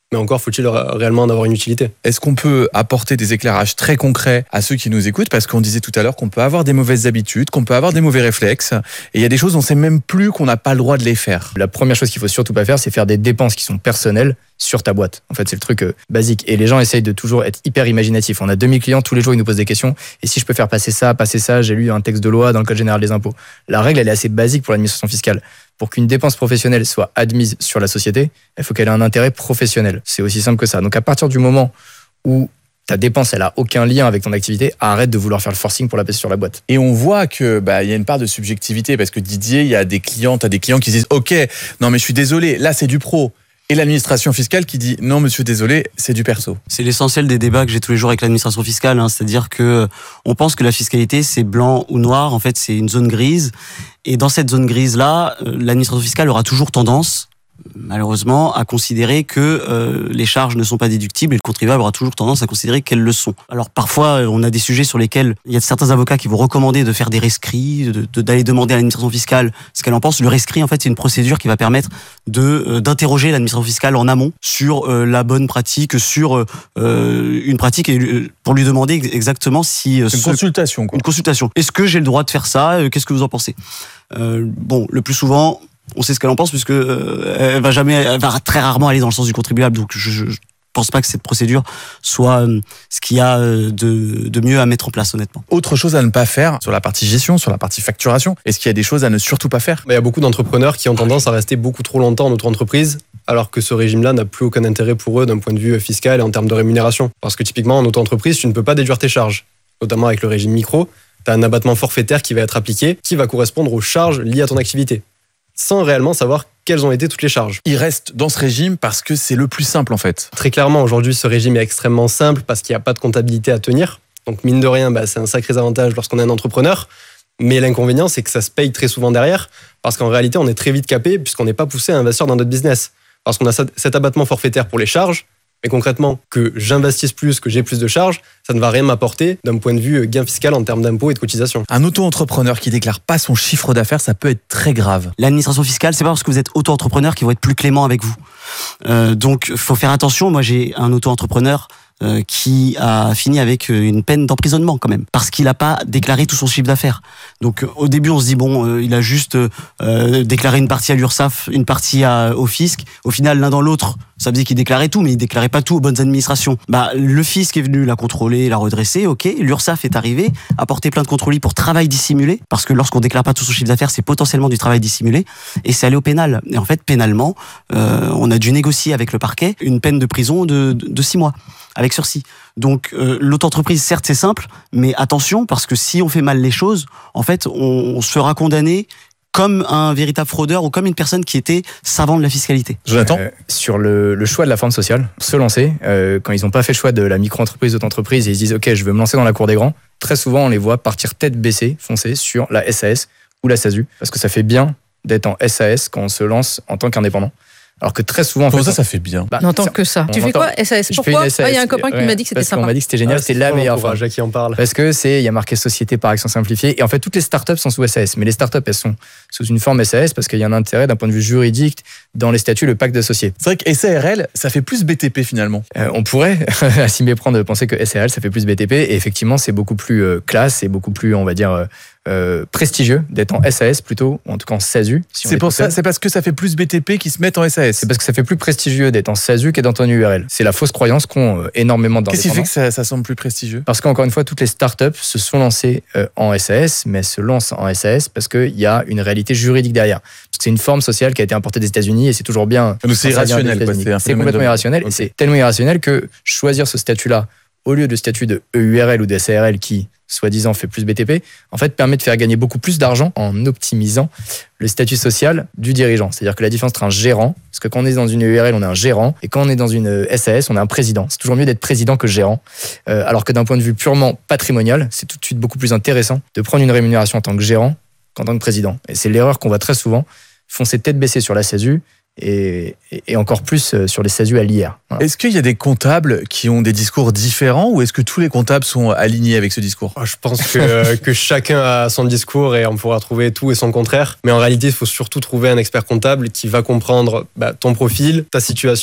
mais encore faut-il réellement en avoir une utilité. Est-ce qu'on peut apporter des éclairages très concrets à ceux qui nous écoutent? Parce qu'on disait tout à l'heure qu'on peut avoir des mauvaises habitudes, qu'on peut avoir des mauvais réflexes, et il y a des choses, on sait même plus qu'on n'a pas le droit de les faire. La première chose qu'il faut surtout pas faire, c'est faire des dépenses qui sont personnelles sur ta boîte. En fait, c'est le truc euh, basique. Et les gens essayent de toujours être hyper imaginatifs. On a deux mille clients, tous les jours, ils nous posent des questions. Et si je peux faire passer ça, passer ça, j'ai lu un texte de loi dans le Code général des impôts. La règle, elle est assez basique pour l'administration fiscale. Pour qu'une dépense professionnelle soit admise sur la société, il faut qu'elle ait un intérêt professionnel. C'est aussi simple que ça. Donc, à partir du moment où ta dépense, elle a aucun lien avec ton activité, arrête de vouloir faire le forcing pour la passer sur la boîte. Et on voit que bah il y a une part de subjectivité parce que Didier, il y a des clients, t'as des clients qui disent OK, non mais je suis désolé, là c'est du pro. Et l'administration fiscale qui dit non monsieur désolé, c'est du perso. C'est l'essentiel des débats que j'ai tous les jours avec l'administration fiscale, hein, c'est-à-dire que on pense que la fiscalité c'est blanc ou noir, en fait c'est une zone grise. Et dans cette zone grise là, l'administration fiscale aura toujours tendance, malheureusement, à considérer que euh, les charges ne sont pas déductibles et le contribuable aura toujours tendance à considérer qu'elles le sont. Alors parfois, on a des sujets sur lesquels il y a certains avocats qui vont recommander de faire des rescrits, de, de, d'aller demander à l'administration fiscale ce qu'elle en pense. Le rescrit, en fait, c'est une procédure qui va permettre de euh, d'interroger l'administration fiscale en amont sur euh, la bonne pratique, sur euh, une pratique et, pour lui demander exactement si... Euh, une ce, consultation, quoi. Une consultation. Est-ce que j'ai le droit de faire ça? Qu'est-ce que vous en pensez? euh, Bon, le plus souvent... on sait ce qu'elle en pense puisque euh, elle va jamais, elle va très rarement aller dans le sens du contribuable. Donc je, je, je pense pas que cette procédure soit euh, ce qu'il y a de, de mieux à mettre en place, honnêtement. Autre chose à ne pas faire sur la partie gestion, sur la partie facturation. Est-ce qu'il y a des choses à ne surtout pas faire? Il y a beaucoup d'entrepreneurs qui ont tendance à rester beaucoup trop longtemps en auto-entreprise, alors que ce régime-là n'a plus aucun intérêt pour eux d'un point de vue fiscal et en termes de rémunération. Parce que typiquement en auto-entreprise, tu ne peux pas déduire tes charges, notamment avec le régime micro. Tu as un abattement forfaitaire qui va être appliqué, qui va correspondre aux charges liées à ton activité, sans réellement savoir quelles ont été toutes les charges. Il reste dans ce régime parce que c'est le plus simple en fait. Très clairement, aujourd'hui, ce régime est extrêmement simple parce qu'il n'y a pas de comptabilité à tenir. Donc mine de rien, bah, c'est un sacré avantage lorsqu'on est un entrepreneur. Mais l'inconvénient, c'est que ça se paye très souvent derrière parce qu'en réalité, on est très vite capé puisqu'on n'est pas poussé à investir dans notre business. Parce qu'on a cet abattement forfaitaire pour les charges. Mais concrètement, que j'investisse plus, que j'ai plus de charges, ça ne va rien m'apporter d'un point de vue gain fiscal en termes d'impôts et de cotisations. Un auto-entrepreneur qui déclare pas son chiffre d'affaires, ça peut être très grave. L'administration fiscale, c'est pas parce que vous êtes auto-entrepreneur qu'ils vont être plus cléments avec vous. Euh, donc, faut faire attention. Moi, j'ai un auto-entrepreneur euh, qui a fini avec une peine d'emprisonnement quand même, parce qu'il n'a pas déclaré tout son chiffre d'affaires. Donc, au début, on se dit bon, euh, il a juste euh, déclaré une partie à l'URSSAF, une partie à, au fisc. Au final, l'un dans l'autre, ça faisait qu'il déclarait tout, mais il déclarait pas tout aux bonnes administrations. Bah, le fisc est venu la contrôler, la redresser, ok. L'URSSAF est arrivé, a porté plainte contre lui pour travail dissimulé, parce que lorsqu'on déclare pas tout son chiffre d'affaires, c'est potentiellement du travail dissimulé, et c'est allé au pénal. Et en fait, pénalement, euh, on a dû négocier avec le parquet une peine de prison de, de, de six mois, avec sursis. Donc, euh, l'auto-entreprise, certes, c'est simple, mais attention, parce que si on fait mal les choses, en fait, on, on se fera condamner comme un véritable fraudeur ou comme une personne qui était savant de la fiscalité. Jonathan euh, Sur le, le choix de la forme sociale, se lancer, euh, quand ils n'ont pas fait le choix de la micro-entreprise, auto-entreprise, et ils se disent « Ok, je veux me lancer dans la cour des grands », très souvent, on les voit partir tête baissée, foncer sur la S A S ou la S A S U, parce que ça fait bien d'être en S A S quand on se lance en tant qu'indépendant. Alors que très souvent... En Comment fait, ça, ça fait bien? Bah, n'entends que ça. Tu fais quoi? S A S? Je Pourquoi? fais une S A S. Il ah, y a un copain qui ouais, m'a dit que c'était parce sympa. qu'on m'a dit que c'était génial, Ah, c'était la meilleure forme. Jackie en parle. Parce que c'est, il y a marqué société par action simplifiée. Et en fait, toutes les startups sont sous S A S. Mais les startups, elles sont sous une forme S A S parce qu'il y a un intérêt d'un point de vue juridique dans les statuts, le pacte d'associés. C'est vrai que S A R L, ça fait plus B T P finalement. Euh, on pourrait s'y méprendre de penser que S A R L, ça fait plus B T P. Et effectivement, c'est beaucoup plus euh, classe et beaucoup plus, on va dire, euh, euh, prestigieux d'être en S A S plutôt, ou en tout cas en S A S U. Si c'est pour ça, c'est parce que ça fait plus B T P qu'ils se mettent en S A S. C'est parce que ça fait plus prestigieux d'être en S A S U qu'être en U R L. C'est la fausse croyance qu'ont euh, énormément d'indépendants. Qu'est-ce qui fait que ça, ça semble plus prestigieux? Parce qu'encore une fois, toutes les startups se sont lancées euh, en S A S, mais elles se lancent en S A S parce qu'il y a une réalité juridique derrière. Parce que c'est une forme sociale qui a été importée des États-Unis et c'est toujours bien. Donc c'est irrationnel, quoi. C'est, c'est complètement irrationnel. Okay. Et c'est tellement irrationnel que choisir ce statut-là au lieu de statut de E U R L ou de S A R L qui, soi-disant, fait plus B T P, en fait, permet de faire gagner beaucoup plus d'argent en optimisant le statut social du dirigeant. C'est-à-dire que la différence entre un gérant, parce que quand on est dans une E U R L, on est un gérant, et quand on est dans une S A S, on est un président. C'est toujours mieux d'être président que gérant. Euh, alors que d'un point de vue purement patrimonial, c'est tout de suite beaucoup plus intéressant de prendre une rémunération en tant que gérant qu'en tant que président. Et c'est l'erreur qu'on voit très souvent, foncer tête baissée sur la S A S U, Et, et encore plus sur les S A S U à l'I R. Voilà. Est-ce qu'il y a des comptables qui ont des discours différents ou est-ce que tous les comptables sont alignés avec ce discours? Je pense que, que chacun a son discours et on pourra trouver tout et son contraire. Mais en réalité, il faut surtout trouver un expert comptable qui va comprendre bah, ton profil, ta situation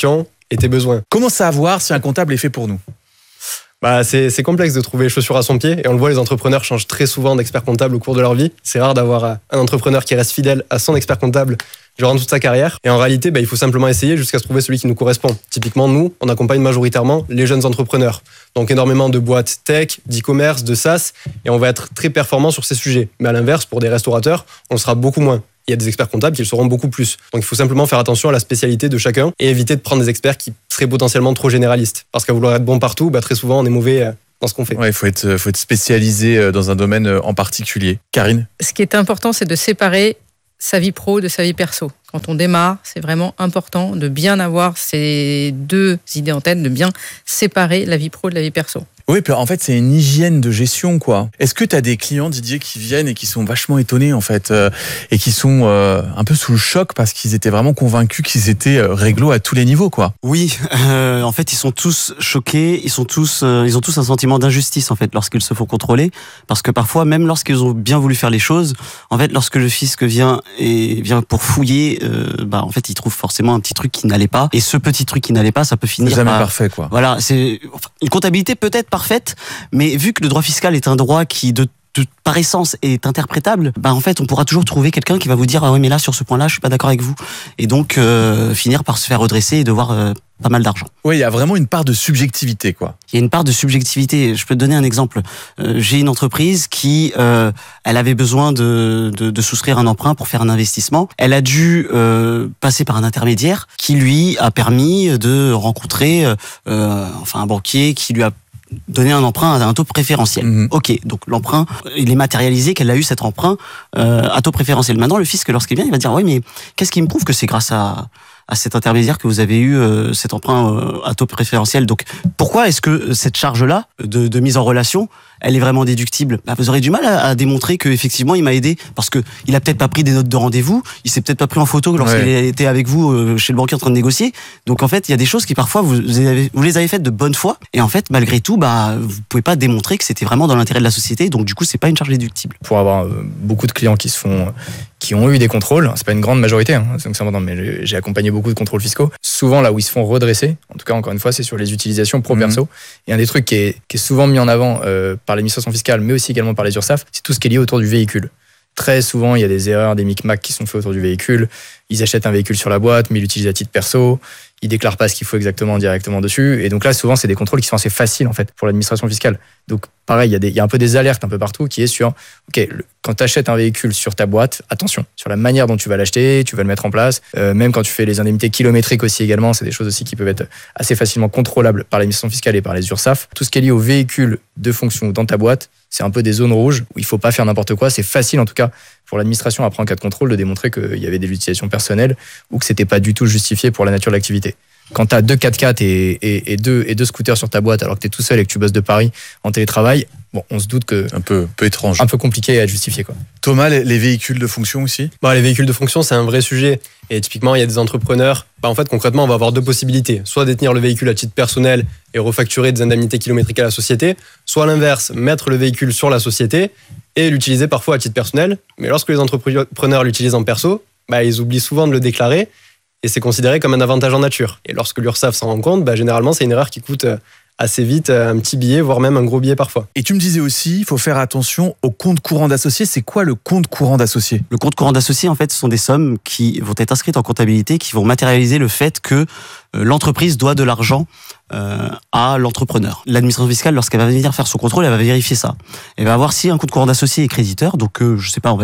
et tes besoins. Comment savoir si un comptable est fait pour nous ? Bah, c'est, c'est complexe de trouver chaussures à son pied et on le voit, les entrepreneurs changent très souvent d'expert comptable au cours de leur vie. C'est rare d'avoir un entrepreneur qui reste fidèle à son expert comptable durant toute sa carrière. Et en réalité, bah, il faut simplement essayer jusqu'à se trouver celui qui nous correspond. Typiquement, nous, on accompagne majoritairement les jeunes entrepreneurs. Donc énormément de boîtes tech, d'e-commerce, de SaaS, et on va être très performant sur ces sujets. Mais à l'inverse, pour des restaurateurs, on le sera beaucoup moins. Il y a des experts comptables qui le seront beaucoup plus. Donc il faut simplement faire attention à la spécialité de chacun et éviter de prendre des experts qui seraient potentiellement trop généralistes. Parce qu'à vouloir être bon partout, bah, très souvent on est mauvais dans ce qu'on fait. Ouais, il faut être, faut être spécialisé dans un domaine en particulier. Karine ? Ce qui est important, c'est de séparer sa vie pro de sa vie perso. Quand on démarre, c'est vraiment important de bien avoir ces deux idées en tête, de bien séparer la vie pro de la vie perso. Oui, puis en fait, c'est une hygiène de gestion, quoi. Est-ce que tu as des clients, Didier, qui viennent et qui sont vachement étonnés, en fait, euh, et qui sont euh, un peu sous le choc parce qu'ils étaient vraiment convaincus qu'ils étaient euh, réglo à tous les niveaux, quoi? Oui, euh, en fait, ils sont tous choqués, ils sont tous, euh, ils ont tous un sentiment d'injustice, en fait, lorsqu'ils se font contrôler, parce que parfois, même lorsqu'ils ont bien voulu faire les choses, en fait, lorsque le fisc vient et vient pour fouiller, euh, bah, en fait, il trouve forcément un petit truc qui n'allait pas, et ce petit truc qui n'allait pas, ça peut finir C'est jamais par... parfait, quoi. Voilà, c'est enfin, une comptabilité peut-être parfaite, mais vu que le droit fiscal est un droit qui de, de par essence est interprétable, bah en fait on pourra toujours trouver quelqu'un qui va vous dire ah oui mais là sur ce point-là je suis pas d'accord avec vous, et donc euh, finir par se faire redresser et devoir euh, pas mal d'argent. Oui, il y a vraiment une part de subjectivité, quoi. Il y a une part de subjectivité. Je peux te donner un exemple. Euh, j'ai une entreprise qui, euh, elle avait besoin de, de, de souscrire un emprunt pour faire un investissement. Elle a dû euh, passer par un intermédiaire qui lui a permis de rencontrer, euh, enfin un banquier qui lui a donner un emprunt à un taux préférentiel. Mmh. Ok, donc l'emprunt, il est matérialisé qu'elle a eu cet emprunt euh, à taux préférentiel. Maintenant, le fisc, lorsqu'il vient, il va dire, oui, mais qu'est-ce qui me prouve que c'est grâce à, à cet intermédiaire que vous avez eu euh, cet emprunt euh, à taux préférentiel? Donc, pourquoi est-ce que cette charge-là de, de mise en relation, elle est vraiment déductible? Bah, vous aurez du mal à, à démontrer qu'effectivement, il m'a aidé parce que il a peut-être pas pris des notes de rendez-vous, il s'est peut-être pas pris en photo lorsqu'il ouais. était avec vous euh, chez le banquier en train de négocier. Donc, en fait, il y a des choses qui parfois, vous, vous, avez, vous les avez faites de bonne foi, et en fait, malgré tout, bah, vous pouvez pas démontrer que c'était vraiment dans l'intérêt de la société, donc du coup, c'est pas une charge déductible. Pour avoir euh, beaucoup de clients qui se font, qui ont eu des contrôles, c'est pas une grande majorité, hein, donc c'est important, mais j'ai accompagné beaucoup de contrôles fiscaux. Souvent, là où ils se font redresser, en tout cas, encore une fois, c'est sur les utilisations pro-perso. Mmh. Et un des trucs qui est, qui est souvent mis en avant euh, par l'administration fiscale, mais aussi également par les URSSAF, c'est tout ce qui est lié autour du véhicule. Très souvent, il y a des erreurs, des micmacs qui sont faits autour du véhicule. Ils achètent un véhicule sur la boîte, mais ils l'utilisent à titre perso. Ils déclarent pas ce qu'il faut exactement directement dessus. Et donc là, souvent, c'est des contrôles qui sont assez faciles, en fait, pour l'administration fiscale. Donc, pareil, il y a des, il y a un peu des alertes un peu partout qui est sur, OK, le, quand tu achètes un véhicule sur ta boîte, attention, sur la manière dont tu vas l'acheter, tu vas le mettre en place. Euh, même quand tu fais les indemnités kilométriques aussi également, c'est des choses aussi qui peuvent être assez facilement contrôlables par l'administration fiscale et par les URSSAF. Tout ce qui est lié au véhicule de fonction dans ta boîte, c'est un peu des zones rouges où il faut pas faire n'importe quoi. C'est facile, en tout cas, pour l'administration, après en cas de contrôle, de démontrer qu'il y avait des utilisations personnelles ou que c'était pas du tout justifié pour la nature de l'activité. Quand tu as deux quatre-quatre et, et, et, deux, et deux scooters sur ta boîte alors que tu es tout seul et que tu bosses de Paris en télétravail, bon, on se doute que... Un peu, peu étrange. Un peu compliqué à justifier, quoi. Thomas, les, les véhicules de fonction aussi? Bon, les véhicules de fonction, c'est un vrai sujet. Et typiquement, il y a des entrepreneurs. Bah, en fait, concrètement, on va avoir deux possibilités. Soit détenir le véhicule à titre personnel et refacturer des indemnités kilométriques à la société. Soit à l'inverse, mettre le véhicule sur la société et l'utiliser parfois à titre personnel. Mais lorsque les entrepreneurs l'utilisent en perso, bah, ils oublient souvent de le déclarer. Et c'est considéré comme un avantage en nature. Et lorsque l'URSSAF s'en rend compte, bah, généralement, c'est une erreur qui coûte assez vite un petit billet, voire même un gros billet parfois. Et tu me disais aussi, il faut faire attention au compte courant d'associé. C'est quoi le compte courant d'associé? Le compte courant d'associé, en fait, ce sont des sommes qui vont être inscrites en comptabilité, qui vont matérialiser le fait que l'entreprise doit de l'argent euh, à l'entrepreneur. L'administration fiscale, lorsqu'elle va venir faire son contrôle, elle va vérifier ça. Elle va voir si un compte courant d'associé est créditeur. Donc, euh, je sais pas, on va,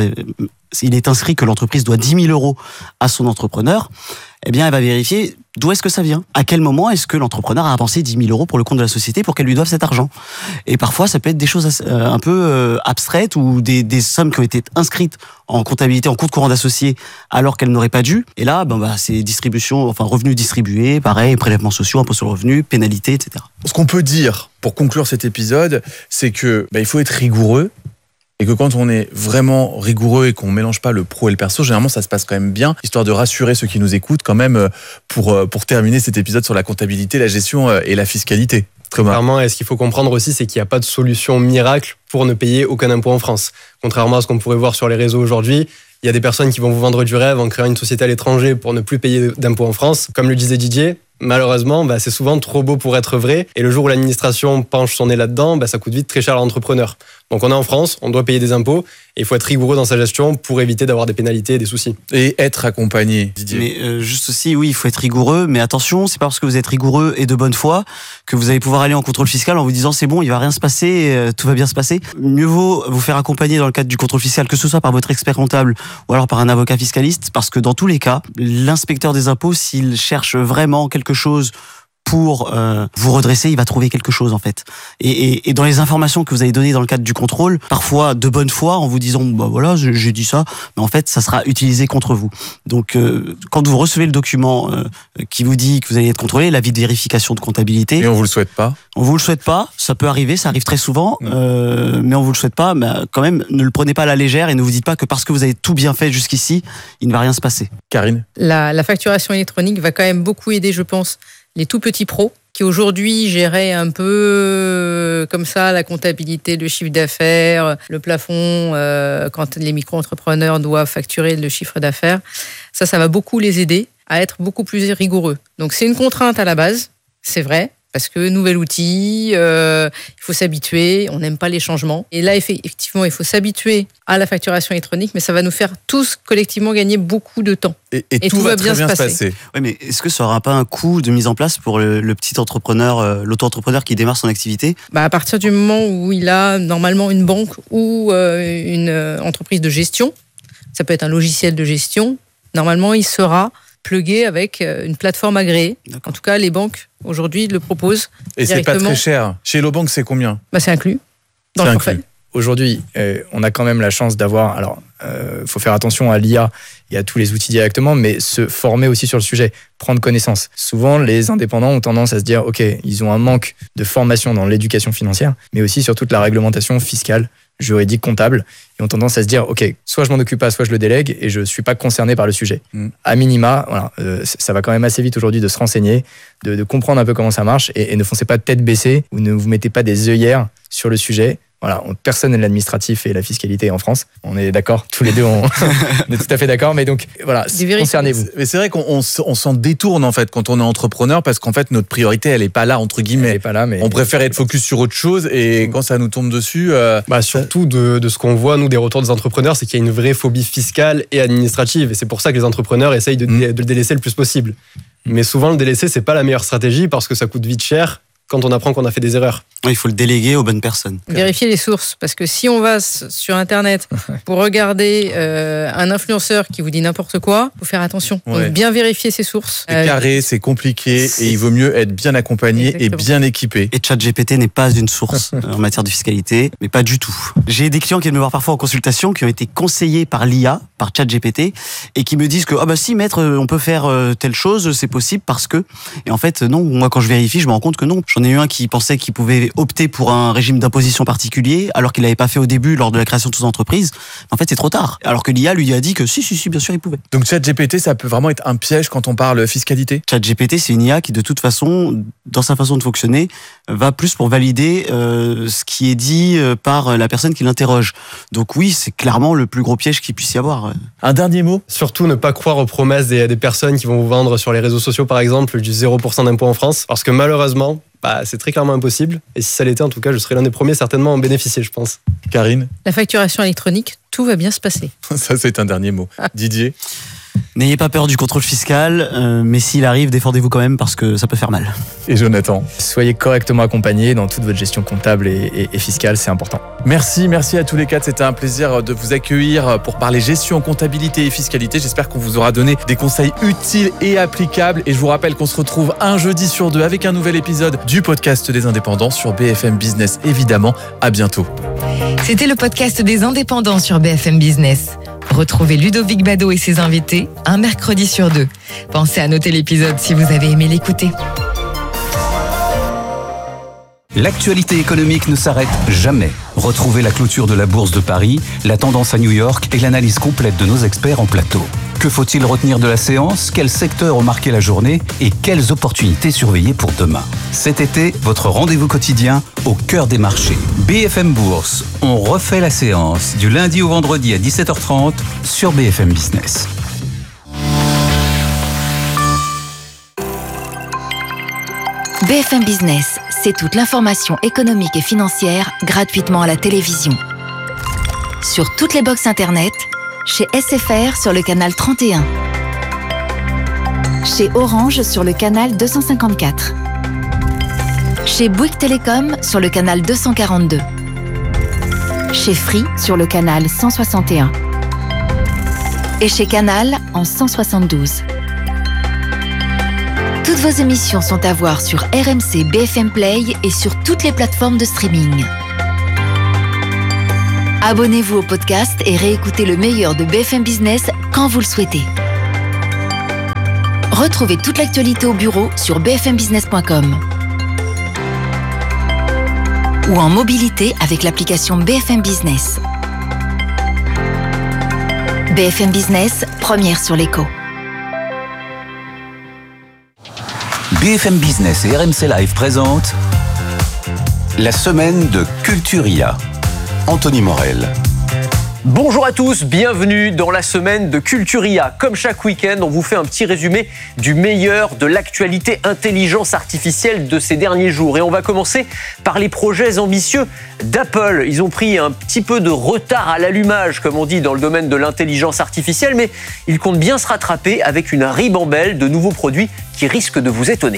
il est inscrit que l'entreprise doit dix mille euros à son entrepreneur. Eh bien, elle va vérifier d'où est-ce que ça vient. À quel moment est-ce que l'entrepreneur a dépensé dix mille euros pour le compte de la société pour qu'elle lui doive cet argent. Et parfois, ça peut être des choses euh, un peu euh, abstraites ou des, des sommes qui ont été inscrites en comptabilité, en compte courant d'associé, alors qu'elles n'auraient pas dû. Et là, ben, bah, c'est distribution, enfin revenus distribués, pareil, prélèvements sociaux, impôts sur le revenu, pénalités, et cetera. Ce qu'on peut dire pour conclure cet épisode, c'est que bah, il faut être rigoureux. Et que quand on est vraiment rigoureux et qu'on ne mélange pas le pro et le perso, généralement ça se passe quand même bien, histoire de rassurer ceux qui nous écoutent quand même pour, pour terminer cet épisode sur la comptabilité, la gestion et la fiscalité. Clairement, et ce qu'il faut comprendre aussi, c'est qu'il n'y a pas de solution miracle pour ne payer aucun impôt en France. Contrairement à ce qu'on pourrait voir sur les réseaux aujourd'hui, Il y a des personnes qui vont vous vendre du rêve en créant une société à l'étranger pour ne plus payer d'impôts en France. Comme le disait Didier, malheureusement, bah, c'est souvent trop beau pour être vrai. Et le jour où l'administration penche son nez là-dedans, bah, ça coûte vite très cher à l'entrepreneur. Donc on est en France, on doit payer des impôts et il faut être rigoureux dans sa gestion pour éviter d'avoir des pénalités et des soucis. Et être accompagné, Didier. Mais euh, juste aussi, oui, il faut être rigoureux. Mais attention, c'est pas parce que vous êtes rigoureux et de bonne foi que vous allez pouvoir aller en contrôle fiscal en vous disant c'est bon, il va rien se passer, euh, tout va bien se passer. Mieux vaut vous faire accompagner dans le cadre du contrôle fiscal, que ce soit par votre expert comptable ou alors par un avocat fiscaliste, parce que dans tous les cas, l'inspecteur des impôts, s'il cherche vraiment quelque chose pour euh, vous redresser, il va trouver quelque chose en fait. Et, et, et dans les informations que vous avez données dans le cadre du contrôle, parfois de bonne foi, en vous disant bah voilà, j'ai dit ça, mais en fait ça sera utilisé contre vous. Donc euh, quand vous recevez le document euh, qui vous dit que vous allez être contrôlé, l'avis de vérification de comptabilité, et on vous le souhaite pas. On vous le souhaite pas, ça peut arriver, ça arrive très souvent, mmh. euh, mais on vous le souhaite pas. Mais quand même, ne le prenez pas à la légère et ne vous dites pas que parce que vous avez tout bien fait jusqu'ici, il ne va rien se passer. Karine, la, la facturation électronique va quand même beaucoup aider, je pense, les tout petits pros qui aujourd'hui géraient un peu comme ça la comptabilité, le chiffre d'affaires, le plafond, euh, quand les micro-entrepreneurs doivent facturer le chiffre d'affaires. Ça, ça va beaucoup les aider à être beaucoup plus rigoureux. Donc c'est une contrainte à la base, c'est vrai, parce que nouvel outil, euh, il faut s'habituer, on n'aime pas les changements. Et là, effectivement, il faut s'habituer à la facturation électronique, mais ça va nous faire tous collectivement gagner beaucoup de temps. Et, et, et tout, tout va, va bien, bien se passer. passer. Oui, mais est-ce que ça n'aura pas un coût de mise en place pour le, le petit entrepreneur, euh, l'auto-entrepreneur qui démarre son activité ? Bah, à partir du moment où il a normalement une banque ou euh, une euh, entreprise de gestion, ça peut être un logiciel de gestion, normalement, il sera plugué avec une plateforme agréée. D'accord. En tout cas, les banques, aujourd'hui, le proposent. Et c'est pas très cher. Chez Hello Bank, c'est combien ? Bah, c'est inclus dans c'est le forfait. Aujourd'hui, euh, on a quand même la chance d'avoir... Alors, il euh, faut faire attention à l'I A et à tous les outils directement, mais se former aussi sur le sujet, prendre connaissance. Souvent, les indépendants ont tendance à se dire, OK, ils ont un manque de formation dans l'éducation financière, mais aussi sur toute la réglementation fiscale, juridique, comptable, et ont tendance à se dire, OK, soit je m'en occupe pas, soit je le délègue, et je ne suis pas concerné par le sujet. Mmh. À minima, voilà, euh, ça va quand même assez vite aujourd'hui de se renseigner, de, de comprendre un peu comment ça marche, et, et ne foncez pas tête baissée, ou ne vous mettez pas des œillères sur le sujet. Voilà, personne n'est l'administratif et la fiscalité en France. On est d'accord, tous les deux, on, on est tout à fait d'accord. Mais donc, voilà, concernez-vous. Mais c'est vrai qu'on on, on s'en détourne, en fait, quand on est entrepreneur, parce qu'en fait, notre priorité, elle n'est pas là, entre guillemets. Elle est pas là, mais... On préfère être focus sur autre chose, et quand ça nous tombe dessus... Euh... Bah, surtout, de, de ce qu'on voit, nous, des retours des entrepreneurs, c'est qu'il y a une vraie phobie fiscale et administrative. Et c'est pour ça que les entrepreneurs essayent de, mmh. de le délaisser le plus possible. Mais souvent, le délaisser, c'est pas la meilleure stratégie, parce que ça coûte vite cher quand on apprend qu'on a fait des erreurs. Il faut le déléguer aux bonnes personnes. Vérifier les sources, parce que si on va sur Internet pour regarder euh, un influenceur qui vous dit n'importe quoi, il faut faire attention. Ouais. Donc bien vérifier ses sources. C'est euh, carré, c'est compliqué, c'est... et il vaut mieux être bien accompagné Exactement. et bien équipé. Et ChatGPT n'est pas une source en matière de fiscalité, mais pas du tout. J'ai des clients qui viennent me voir parfois en consultation, qui ont été conseillés par l'I A, par ChatGPT, et qui me disent que ah bah si maître, on peut faire telle chose, c'est possible parce que. Et en fait non, moi quand je vérifie, je me rends compte que non. J'en ai eu un qui pensait qu'il pouvait opter pour un régime d'imposition particulier, alors qu'il l'avait pas fait au début lors de la création de son entreprise. En fait, c'est trop tard. Alors que l'I A lui a dit que si, si, si, bien sûr, il pouvait. Donc ChatGPT, ça peut vraiment être un piège quand on parle fiscalité ? ChatGPT, c'est une I A qui, de toute façon, dans sa façon de fonctionner, va plus pour valider euh, ce qui est dit par la personne qui l'interroge. Donc oui, c'est clairement le plus gros piège qu'il puisse y avoir. Un dernier mot ? Surtout ne pas croire aux promesses des, des personnes qui vont vous vendre sur les réseaux sociaux, par exemple, du zéro pour cent d'impôt en France. Parce que malheureusement, bah, c'est très clairement impossible. Et si ça l'était, en tout cas, je serais l'un des premiers certainement à en bénéficier, je pense. Karine ? La facturation électronique, tout va bien se passer. Ça, c'est un dernier mot. Didier ? N'ayez pas peur du contrôle fiscal, euh, mais s'il arrive, défendez-vous quand même parce que ça peut faire mal. Et Jonathan ? Soyez correctement accompagnés dans toute votre gestion comptable et, et, et fiscale, c'est important. Merci, merci à tous les quatre. C'était un plaisir de vous accueillir pour parler gestion, comptabilité et fiscalité. J'espère qu'on vous aura donné des conseils utiles et applicables. Et je vous rappelle qu'on se retrouve un jeudi sur deux avec un nouvel épisode du podcast des indépendants sur B F M Business, évidemment. À bientôt. C'était le podcast des indépendants sur B F M Business. Retrouvez Ludovic Bado et ses invités un mercredi sur deux. Pensez à noter l'épisode si vous avez aimé l'écouter. L'actualité économique ne s'arrête jamais. Retrouvez la clôture de la Bourse de Paris, la tendance à New York et l'analyse complète de nos experts en plateau. Que faut-il retenir de la séance? Quels secteurs ont marqué la journée? Et quelles opportunités surveiller pour demain? Cet été, votre rendez-vous quotidien au cœur des marchés. B F M Bourse, on refait la séance du lundi au vendredi à dix-sept heures trente sur B F M Business. B F M Business, c'est toute l'information économique et financière gratuitement à la télévision. Sur toutes les box internet, chez S F R sur le canal trente et un, chez Orange sur le canal deux cent cinquante-quatre, chez Bouygues Télécom sur le canal deux cent quarante-deux, chez Free sur le canal cent soixante et un et chez Canal en cent soixante-douze. Toutes vos émissions sont à voir sur R M C B F M Play et sur toutes les plateformes de streaming. Abonnez-vous au podcast et réécoutez le meilleur de B F M Business quand vous le souhaitez. Retrouvez toute l'actualité au bureau sur b f m business point com ou en mobilité avec l'application B F M Business. B F M Business, première sur l'écho. B F M Business et R M C Live présentent la semaine de Culturia. Anthony Morel. Bonjour à tous, bienvenue dans la semaine de Culturia. Comme chaque week-end, on vous fait un petit résumé du meilleur de l'actualité intelligence artificielle de ces derniers jours. Et on va commencer par les projets ambitieux d'Apple. Ils ont pris un petit peu de retard à l'allumage, comme on dit, dans le domaine de l'intelligence artificielle, mais ils comptent bien se rattraper avec une ribambelle de nouveaux produits qui risquent de vous étonner.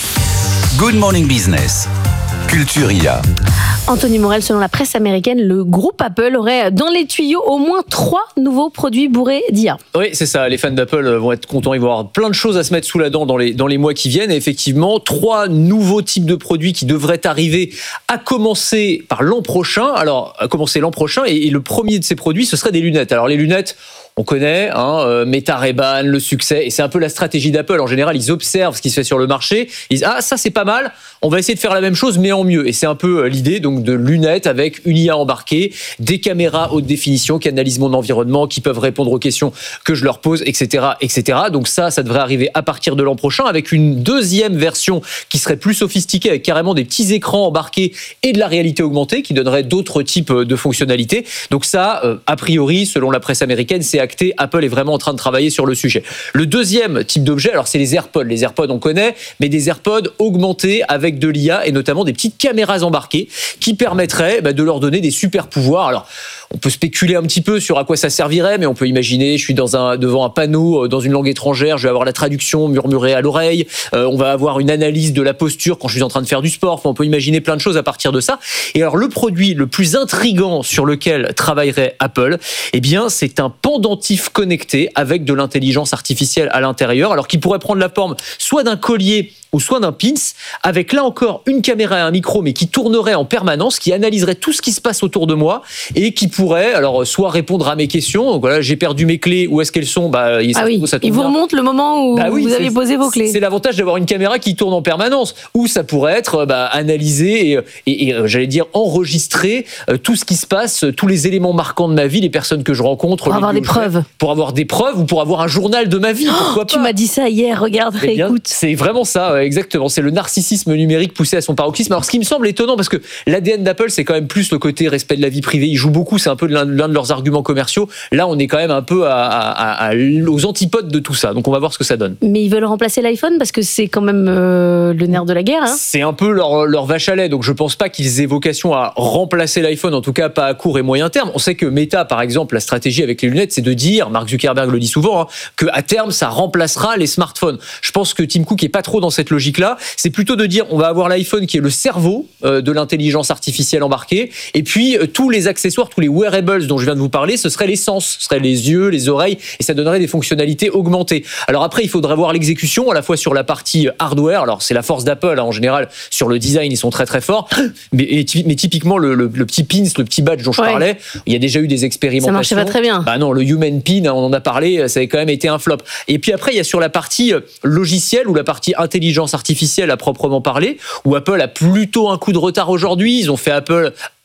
Good Morning Business. Culturia. Anthony Morel, selon la presse américaine, le groupe Apple aurait dans les tuyaux au moins trois nouveaux produits bourrés d'I A. Oui, c'est ça. Les fans d'Apple vont être contents. Ils vont avoir plein de choses à se mettre sous la dent dans les, dans les mois qui viennent. Et effectivement, trois nouveaux types de produits qui devraient arriver à commencer par l'an prochain. Alors, à commencer l'an prochain. Et, et le premier de ces produits, ce serait des lunettes. Alors, les lunettes, on connaît, hein, euh, Meta Ray-Ban, le succès, et c'est un peu la stratégie d'Apple. En général, ils observent ce qui se fait sur le marché, ils disent « Ah, ça c'est pas mal, on va essayer de faire la même chose, mais en mieux ». Et c'est un peu euh, l'idée donc de lunettes avec une I A embarquée, des caméras haute définition qui analysent mon environnement, qui peuvent répondre aux questions que je leur pose, et cetera, et cetera. Donc ça, ça devrait arriver à partir de l'an prochain, avec une deuxième version qui serait plus sophistiquée, avec carrément des petits écrans embarqués et de la réalité augmentée, qui donnerait d'autres types de fonctionnalités. Donc ça, euh, a priori, selon la presse américaine, c'est Apple est vraiment en train de travailler sur le sujet. Le deuxième type d'objet, alors c'est les AirPods. Les AirPods, on connaît, mais des AirPods augmentés avec de l'I A et notamment des petites caméras embarquées qui permettraient bah, de leur donner des super pouvoirs. Alors, on peut spéculer un petit peu sur à quoi ça servirait, mais on peut imaginer, je suis dans un, devant un panneau dans une langue étrangère, je vais avoir la traduction murmurée à l'oreille, euh, on va avoir une analyse de la posture quand je suis en train de faire du sport. Enfin, on peut imaginer plein de choses à partir de ça. Et alors, le produit le plus intriguant sur lequel travaillerait Apple, eh bien, c'est un pendentif connecté avec de l'intelligence artificielle à l'intérieur, alors qui pourrait prendre la forme soit d'un collier ou soit d'un pins, avec là encore une caméra et un micro, mais qui tournerait en permanence, qui analyserait tout ce qui se passe autour de moi et qui pourrait alors soit répondre à mes questions. Donc voilà, j'ai perdu mes clés, où est-ce qu'elles sont? Bah, ah oui. ça Il vous remonte le moment où bah oui, vous avez posé vos clés. C'est l'avantage d'avoir une caméra qui tourne en permanence, ou ça pourrait être bah, analysé et, et, et j'allais dire enregistrer euh, tout ce qui se passe, tous les éléments marquants de ma vie, les personnes que je rencontre. Pour avoir des preuves. Pour avoir des preuves ou pour avoir un journal de ma vie. Pourquoi oh, pas. Tu m'as dit ça hier, regarde, eh bien, écoute. C'est vraiment ça. Exactement, c'est le narcissisme numérique poussé à son paroxysme. Alors ce qui me semble étonnant, parce que l'A D N d'Apple, c'est quand même plus le côté respect de la vie privée. Ils jouent beaucoup, c'est un peu l'un, l'un de leurs arguments commerciaux. Là, on est quand même un peu à, à, à, aux antipodes de tout ça. Donc on va voir ce que ça donne. Mais ils veulent remplacer l'iPhone parce que c'est quand même euh, le nerf de la guerre. Hein. C'est un peu leur, leur vache à lait. Donc je pense pas qu'ils aient vocation à remplacer l'iPhone, en tout cas pas à court et moyen terme. On sait que Meta, par exemple, la stratégie avec les lunettes, c'est de dire, Mark Zuckerberg le dit souvent, hein, qu'à terme, ça remplacera les smartphones. Je pense que Tim Cook est pas trop dans cette logique-là. C'est plutôt de dire, on va avoir l'iPhone qui est le cerveau euh, de l'intelligence artificielle embarquée, et puis euh, tous les accessoires, tous les wearables dont je viens de vous parler, ce seraient les sens, ce seraient les yeux, les oreilles, et ça donnerait des fonctionnalités augmentées. Alors après, il faudrait voir l'exécution, à la fois sur la partie hardware, alors c'est la force d'Apple, hein, en général, sur le design, ils sont très très forts, mais, et, mais typiquement, le, le, le petit pins, le petit badge dont je ouais. parlais, il y a déjà eu des expérimentations. Ça marchait pas très bien. Bah non, le Human Pin, on en a parlé, ça avait quand même été un flop. Et puis après, il y a sur la partie logicielle ou la partie intelligence artificielle à proprement parler, où Apple a plutôt un coup de retard aujourd'hui. Ils ont fait Apple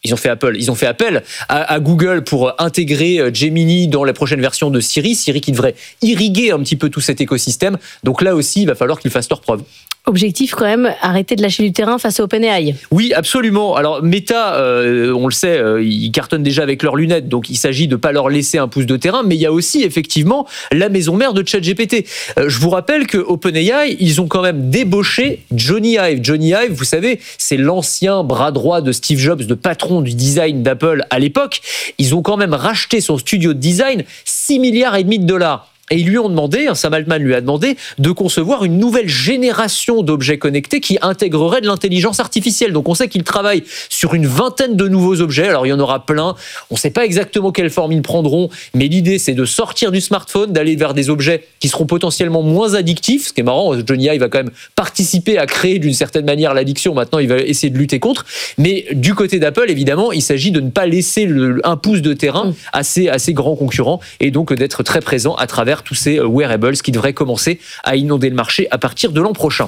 ils ont fait Apple, ils ont fait appel à, à Google pour intégrer Gemini dans la prochaine version de Siri, Siri qui devrait irriguer un petit peu tout cet écosystème. Donc là aussi, il va falloir qu'ils fassent leurs preuves. Objectif quand même, arrêter de lâcher du terrain face à OpenAI. Oui, absolument. Alors Meta, euh, on le sait, euh, ils cartonnent déjà avec leurs lunettes, donc il s'agit de pas leur laisser un pouce de terrain, mais il y a aussi effectivement la maison mère de ChatGPT. Euh, je vous rappelle que OpenAI, ils ont quand même débauché Johnny Ive. Johnny Ive, vous savez, c'est l'ancien bras droit de Steve Jobs, de patron du design d'Apple à l'époque. Ils ont quand même racheté son studio de design six milliards et demi de dollars. Et ils lui ont demandé, Sam Altman lui a demandé de concevoir une nouvelle génération d'objets connectés qui intégrerait de l'intelligence artificielle. Donc on sait qu'il travaille sur une vingtaine de nouveaux objets. Alors il y en aura plein. On ne sait pas exactement quelle forme ils prendront, mais l'idée c'est de sortir du smartphone, d'aller vers des objets qui seront potentiellement moins addictifs. Ce qui est marrant, Johnny Ive va quand même participer à créer d'une certaine manière l'addiction. Maintenant, il va essayer de lutter contre. Mais du côté d'Apple, évidemment, il s'agit de ne pas laisser le, un pouce de terrain à ces, à ces grands concurrents et donc d'être très présent à travers tous ces wearables qui devraient commencer à inonder le marché à partir de l'an prochain.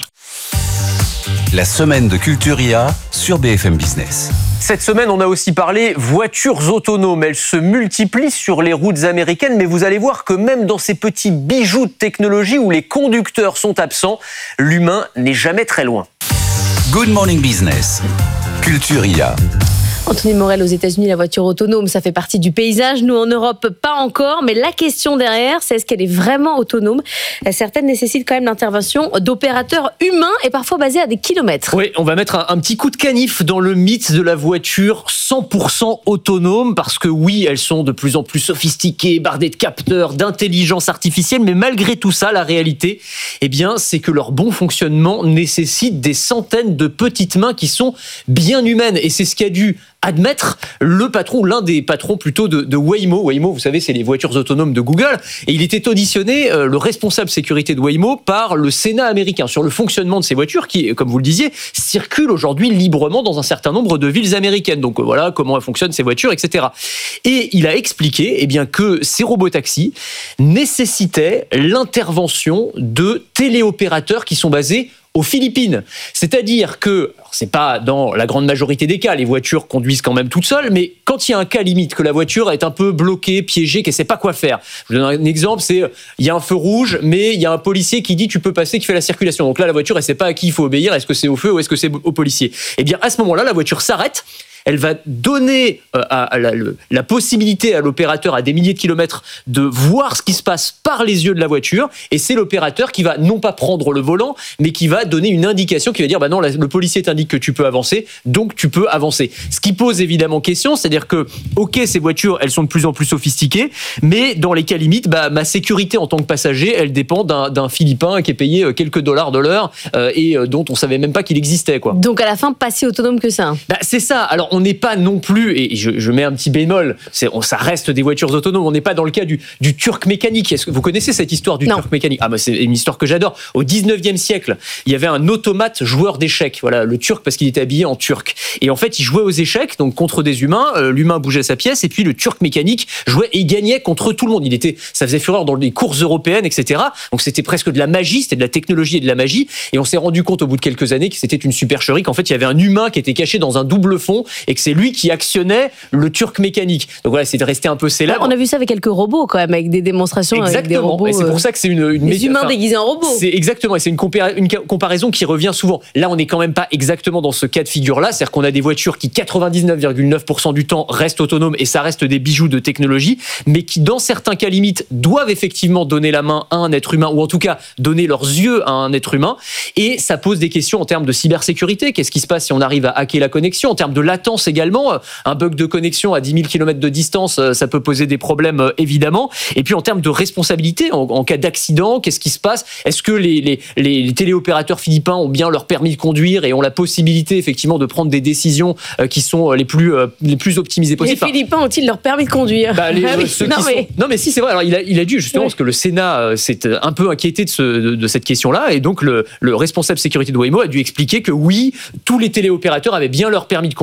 La semaine de Culture I A sur B F M Business. Cette semaine, on a aussi parlé voitures autonomes. Elles se multiplient sur les routes américaines, mais vous allez voir que même dans ces petits bijoux de technologie où les conducteurs sont absents, l'humain n'est jamais très loin. Good Morning Business, Culture I A. Anthony Morel, aux États-Unis, la voiture autonome, ça fait partie du paysage. Nous, en Europe, pas encore. Mais la question derrière, c'est est-ce qu'elle est vraiment autonome ? Certaines nécessitent quand même l'intervention d'opérateurs humains et parfois basés à des kilomètres. Oui, on va mettre un, un petit coup de canif dans le mythe de la voiture cent pour cent autonome, parce que oui, elles sont de plus en plus sophistiquées, bardées de capteurs, d'intelligence artificielle, mais malgré tout ça, la réalité, eh bien, c'est que leur bon fonctionnement nécessite des centaines de petites mains qui sont bien humaines. Et c'est ce qu'a dû admettre le patron, l'un des patrons plutôt de, de Waymo. Waymo, vous savez, c'est les voitures autonomes de Google. Et il était auditionné, euh, le responsable sécurité de Waymo, par le Sénat américain sur le fonctionnement de ces voitures qui, comme vous le disiez, circulent aujourd'hui librement dans un certain nombre de villes américaines. Donc euh, voilà comment fonctionnent ces voitures, et cetera. Et il a expliqué eh bien, que ces robotaxis nécessitaient l'intervention de téléopérateurs qui sont basés aux Philippines. C'est-à-dire que, alors c'est pas dans la grande majorité des cas, les voitures conduisent quand même toutes seules, mais quand il y a un cas limite, que la voiture est un peu bloquée, piégée, qu'elle sait pas quoi faire. Je vous donne un exemple, c'est, il y a un feu rouge, mais il y a un policier qui dit tu peux passer, qui fait la circulation. Donc là, la voiture, elle sait pas à qui il faut obéir, est-ce que c'est au feu ou est-ce que c'est au policier? Eh bien, à ce moment-là, la voiture s'arrête. Elle va donner euh, à, à la, le, la possibilité à l'opérateur à des milliers de kilomètres de voir ce qui se passe par les yeux de la voiture, et c'est l'opérateur qui va non pas prendre le volant, mais qui va donner une indication qui va dire bah non, la, le policier t'indique que tu peux avancer, donc tu peux avancer. Ce qui pose évidemment question, c'est-à-dire que ok, ces voitures elles sont de plus en plus sophistiquées, mais dans les cas limites, bah, ma sécurité en tant que passager, elle dépend d'un, d'un Philippin qui est payé quelques dollars de l'heure euh, et euh, dont on savait même pas qu'il existait, quoi. Donc à la fin, pas si autonome que ça. Bah, c'est ça. Alors on n'est pas non plus, et je, je mets un petit bémol, c'est, on, ça reste des voitures autonomes, on n'est pas dans le cas du, du Turc mécanique. Est-ce que vous connaissez cette histoire du non. Turc mécanique? Ah bah c'est une histoire que j'adore. Au dix-neuvième siècle, il y avait un automate joueur d'échecs, voilà, le Turc parce qu'il était habillé en turc. Et en fait, il jouait aux échecs, donc contre des humains, euh, l'humain bougeait sa pièce, et puis le Turc mécanique jouait et il gagnait contre tout le monde. Il était, ça faisait fureur dans les courses européennes, et cetera. Donc c'était presque de la magie, c'était de la technologie et de la magie. Et on s'est rendu compte au bout de quelques années que c'était une supercherie, qu'en fait il y avait un humain qui était caché dans un double fond et que c'est lui qui actionnait le Turc mécanique. Donc voilà, c'est de rester un peu célèbre. On a vu ça avec quelques robots quand même, avec des démonstrations. Exactement. Avec des robots. Et c'est pour ça que c'est une, une des humains enfin, déguisés en robots. C'est exactement. Et c'est une, compara- une comparaison qui revient souvent. Là, on n'est quand même pas exactement dans ce cas de figure-là. C'est-à-dire qu'on a des voitures qui quatre-vingt-dix-neuf virgule neuf pour cent du temps restent autonomes et ça reste des bijoux de technologie, mais qui dans certains cas limites doivent effectivement donner la main à un être humain, ou en tout cas donner leurs yeux à un être humain. Et ça pose des questions en termes de cybersécurité. Qu'est-ce qui se passe si on arrive à hacker la connexion? En termes de latence également, un bug de connexion à dix mille kilomètres de distance, ça peut poser des problèmes évidemment. Et puis en termes de responsabilité, en, en cas d'accident, qu'est-ce qui se passe? Est-ce que les, les, les, les téléopérateurs philippins ont bien leur permis de conduire et ont la possibilité effectivement de prendre des décisions euh, qui sont les plus, euh, les plus optimisées possibles? Les Philippins ont-ils leur permis de conduire? bah, les, ah oui. ceux non, qui mais... sont... non mais si, c'est vrai. Alors, il, a, il a dû justement, oui. Parce que le Sénat euh, s'est un peu inquiété de, ce, de, de cette question-là, et donc le, le responsable sécurité de Waymo a dû expliquer que oui, tous les téléopérateurs avaient bien leur permis de conduire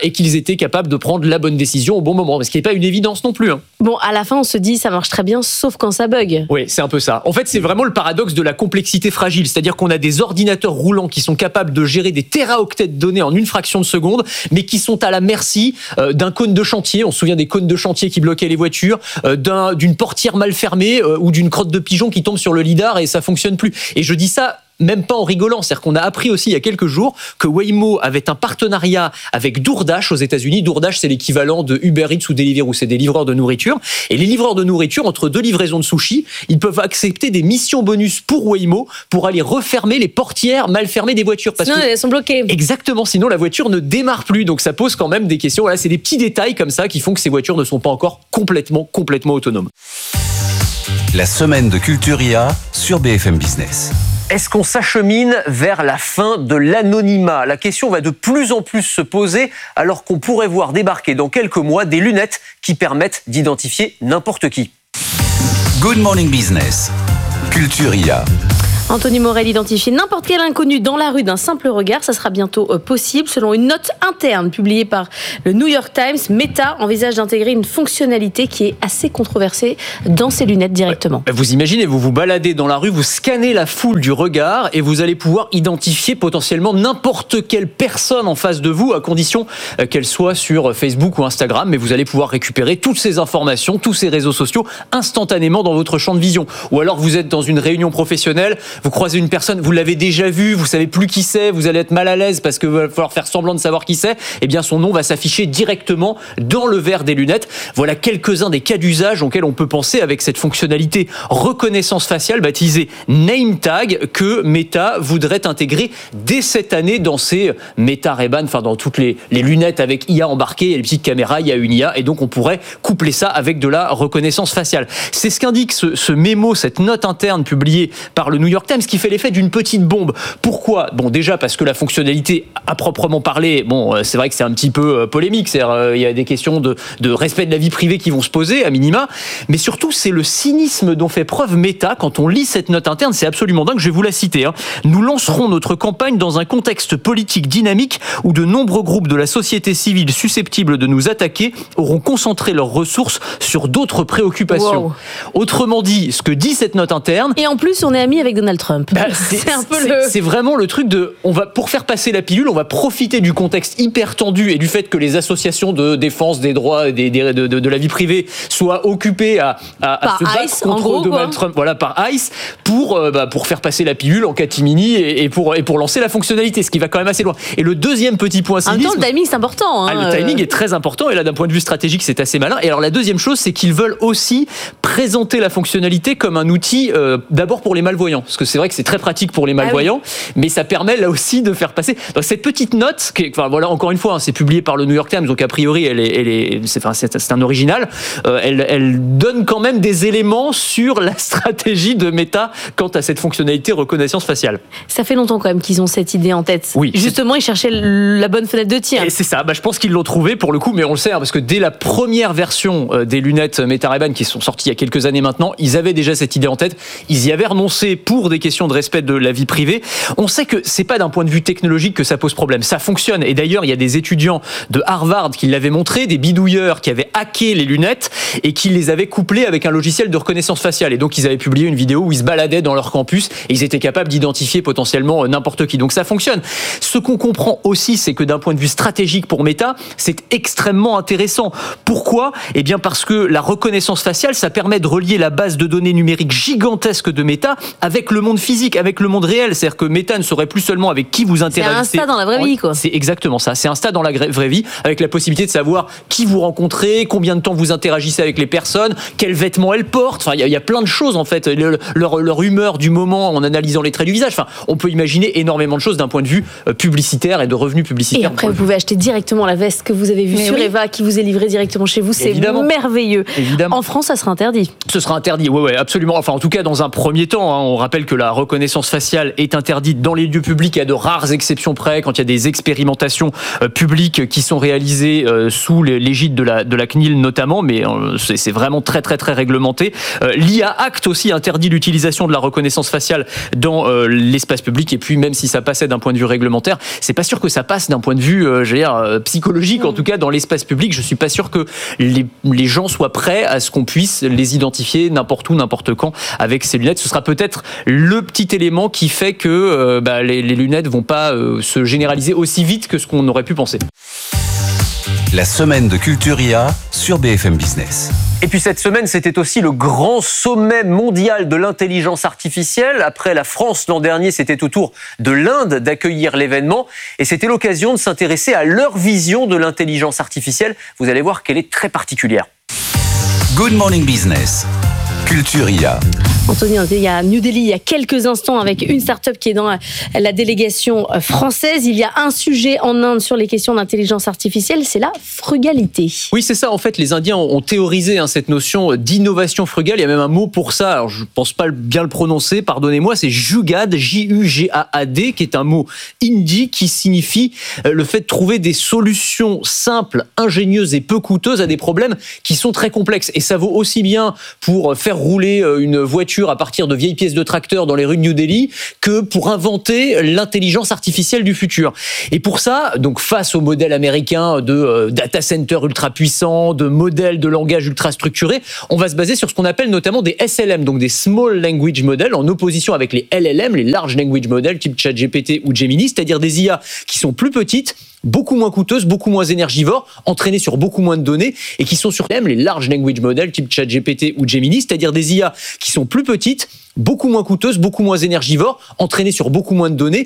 et qu'ils étaient capables de prendre la bonne décision au bon moment. Ce qui n'est pas une évidence non plus. Hein. Bon, à la fin, on se dit ça marche très bien, sauf quand ça bug. Oui, c'est un peu ça. En fait, c'est vraiment le paradoxe de la complexité fragile. C'est-à-dire qu'on a des ordinateurs roulants qui sont capables de gérer des téraoctets de données en une fraction de seconde, mais qui sont à la merci euh, d'un cône de chantier. On se souvient des cônes de chantier qui bloquaient les voitures, euh, d'un, d'une portière mal fermée euh, ou d'une crotte de pigeon qui tombe sur le lidar et ça fonctionne plus. Et je dis ça même pas en rigolant, c'est-à-dire qu'on a appris aussi il y a quelques jours que Waymo avait un partenariat avec DoorDash aux États-Unis. DoorDash, c'est l'équivalent de Uber Eats ou Deliveroo, c'est des livreurs de nourriture. Et les livreurs de nourriture, entre deux livraisons de sushi, ils peuvent accepter des missions bonus pour Waymo pour aller refermer les portières mal fermées des voitures. Parce sinon, que, elles sont bloquées. Exactement, sinon la voiture ne démarre plus. Donc ça pose quand même des questions. Voilà, c'est des petits détails comme ça qui font que ces voitures ne sont pas encore complètement, complètement autonomes. La semaine de Culture I A sur B F M Business. Est-ce qu'on s'achemine vers la fin de l'anonymat ? La question va de plus en plus se poser alors qu'on pourrait voir débarquer dans quelques mois des lunettes qui permettent d'identifier n'importe qui. Good Morning Business, Culture I A. Anthony Morel identifie n'importe quel inconnu dans la rue d'un simple regard. Ça sera bientôt possible. Selon une note interne publiée par le New York Times, Meta envisage d'intégrer une fonctionnalité qui est assez controversée dans ses lunettes directement. Vous imaginez, vous vous baladez dans la rue, vous scannez la foule du regard et vous allez pouvoir identifier potentiellement n'importe quelle personne en face de vous, à condition qu'elle soit sur Facebook ou Instagram. Mais vous allez pouvoir récupérer toutes ces informations, tous ces réseaux sociaux instantanément dans votre champ de vision. Ou alors vous êtes dans une réunion professionnelle, vous croisez une personne, vous l'avez déjà vue, vous savez plus qui c'est, vous allez être mal à l'aise parce qu'il va falloir faire semblant de savoir qui c'est, eh bien son nom va s'afficher directement dans le verre des lunettes. Voilà quelques-uns des cas d'usage auxquels on peut penser avec cette fonctionnalité reconnaissance faciale baptisée Name Tag que Meta voudrait intégrer dès cette année dans ses Meta Ray-Ban, enfin dans toutes les, les lunettes avec I A embarquée, il y a les petites caméras, il y a une I A et donc on pourrait coupler ça avec de la reconnaissance faciale. C'est ce qu'indique ce, ce mémo, cette note interne publiée par le New York Times qui fait l'effet d'une petite bombe. Pourquoi ? Bon, déjà parce que la fonctionnalité, à proprement parler, bon, c'est vrai que c'est un petit peu polémique. C'est-à-dire, euh, il y a des questions de, de respect de la vie privée qui vont se poser, à minima. Mais surtout, c'est le cynisme dont fait preuve Meta. Quand on lit cette note interne, c'est absolument dingue. Je vais vous la citer. Hein. Nous lancerons notre campagne dans un contexte politique dynamique où de nombreux groupes de la société civile susceptibles de nous attaquer auront concentré leurs ressources sur d'autres préoccupations. Wow. Autrement dit, ce que dit cette note interne. Et en plus, on est amis avec Donald Trump. Bah, c'est, c'est un peu c'est, le. C'est vraiment le truc de. On va, pour faire passer la pilule, on va profiter du contexte hyper tendu et du fait que les associations de défense des droits des, des, de, de, de la vie privée soient occupées à, à, à se battre ICE, contre gros, Donald quoi. Trump, voilà, par ICE, pour, euh, bah, pour faire passer la pilule en catimini et, et, pour, et pour lancer la fonctionnalité, ce qui va quand même assez loin. Et le deuxième petit point cynisme. En même temps, le timing, c'est important. Hein, ah, le timing est très important et là, d'un point de vue stratégique, c'est assez malin. Et alors, la deuxième chose, c'est qu'ils veulent aussi présenter la fonctionnalité comme un outil euh, d'abord pour les malvoyants, parce que c'est vrai que c'est très pratique pour les malvoyants, ah oui. mais ça permet là aussi de faire passer. Donc, cette petite note, qui, enfin voilà, encore une fois, hein, c'est publié par le New York Times, donc a priori, elle est, elle est, c'est, enfin, c'est, c'est un original. Euh, elle, elle donne quand même des éléments sur la stratégie de Meta quant à cette fonctionnalité reconnaissance faciale. Ça fait longtemps quand même qu'ils ont cette idée en tête. Oui. Justement, ils cherchaient la bonne fenêtre de tir. Et c'est ça. Bah, je pense qu'ils l'ont trouvé pour le coup, mais on le sait hein, parce que dès la première version euh, des lunettes Meta Ray-Ban qui sont sorties il y a quelques années maintenant, ils avaient déjà cette idée en tête. Ils y avaient renoncé pour des questions de respect de la vie privée. On sait que c'est pas d'un point de vue technologique que ça pose problème. Ça fonctionne. Et d'ailleurs, il y a des étudiants de Harvard qui l'avaient montré, des bidouilleurs qui avaient hacké les lunettes et qui les avaient couplées avec un logiciel de reconnaissance faciale. Et donc, ils avaient publié une vidéo où ils se baladaient dans leur campus et ils étaient capables d'identifier potentiellement n'importe qui. Donc, ça fonctionne. Ce qu'on comprend aussi, c'est que d'un point de vue stratégique pour Meta, c'est extrêmement intéressant. Pourquoi ? Eh bien, parce que la reconnaissance faciale, ça permet de relier la base de données numérique gigantesque de Meta avec le monde physique, avec le monde réel. C'est-à-dire que Meta ne saurait plus seulement avec qui vous interagissez. C'est un Insta dans la vraie vie, quoi. C'est exactement ça. C'est un Insta dans la vraie vie, avec la possibilité de savoir qui vous rencontrez, combien de temps vous interagissez avec les personnes, quels vêtements elles portent. Enfin, il y, y a plein de choses, en fait. Le, leur, leur humeur du moment en analysant les traits du visage. Enfin, on peut imaginer énormément de choses d'un point de vue publicitaire et de revenus publicitaires. Et après, vous pouvez acheter directement la veste que vous avez vue Mais sur oui. Eva, qui vous est livrée directement chez vous. C'est Évidemment. merveilleux. Évidemment. En France, ça sera interdit. Ce sera interdit, oui, ouais, absolument. Enfin, en tout cas, dans un premier temps, hein, on rappelle que que la reconnaissance faciale est interdite dans les lieux publics, à de rares exceptions près, quand il y a des expérimentations euh, publiques qui sont réalisées euh, sous l'égide de la, de la C N I L notamment, mais euh, c'est, c'est vraiment très très très réglementé. Euh, L'I A Act aussi interdit l'utilisation de la reconnaissance faciale dans euh, l'espace public, et puis même si ça passait d'un point de vue réglementaire, c'est pas sûr que ça passe d'un point de vue euh, je veux dire, euh, psychologique, en tout cas dans l'espace public. Je suis pas sûr que les, les gens soient prêts à ce qu'on puisse les identifier n'importe où, n'importe quand avec ces lunettes. Ce sera peut-être le petit élément qui fait que euh, bah, les, les lunettes vont pas euh, se généraliser aussi vite que ce qu'on aurait pu penser. La semaine de Culture I A sur B F M Business. Et puis cette semaine, c'était aussi le grand sommet mondial de l'intelligence artificielle. Après la France l'an dernier, c'était au tour de l'Inde d'accueillir l'événement. Et c'était l'occasion de s'intéresser à leur vision de l'intelligence artificielle. Vous allez voir qu'elle est très particulière. Good Morning Business. Culture I A. Anthony, on était il y a New Delhi il y a quelques instants avec une start-up qui est dans la délégation française. Il y a un sujet en Inde sur les questions d'intelligence artificielle, c'est la frugalité. Oui, c'est ça. En fait, les Indiens ont théorisé hein, cette notion d'innovation frugale. Il y a même un mot pour ça. Alors, je ne pense pas bien le prononcer. Pardonnez-moi. C'est Jugad, J U G A A D, qui est un mot hindi qui signifie le fait de trouver des solutions simples, ingénieuses et peu coûteuses à des problèmes qui sont très complexes. Et ça vaut aussi bien pour faire rouler une voiture à partir de vieilles pièces de tracteur dans les rues de New Delhi que pour inventer l'intelligence artificielle du futur. Et pour ça, donc face au modèle américain de euh, data center ultra puissant, de modèles de langage ultra structuré, on va se baser sur ce qu'on appelle notamment des S L M, donc des Small Language Models, en opposition avec les L L M, les Large Language Models type ChatGPT ou Gemini, c'est-à-dire des I A qui sont plus petites, beaucoup moins coûteuses, beaucoup moins énergivores, entraînées sur beaucoup moins de données et qui sont sur les large language models type ChatGPT ou Gemini, c'est-à-dire des I A qui sont plus petites, beaucoup moins coûteuses, beaucoup moins énergivores, entraînées sur beaucoup moins de données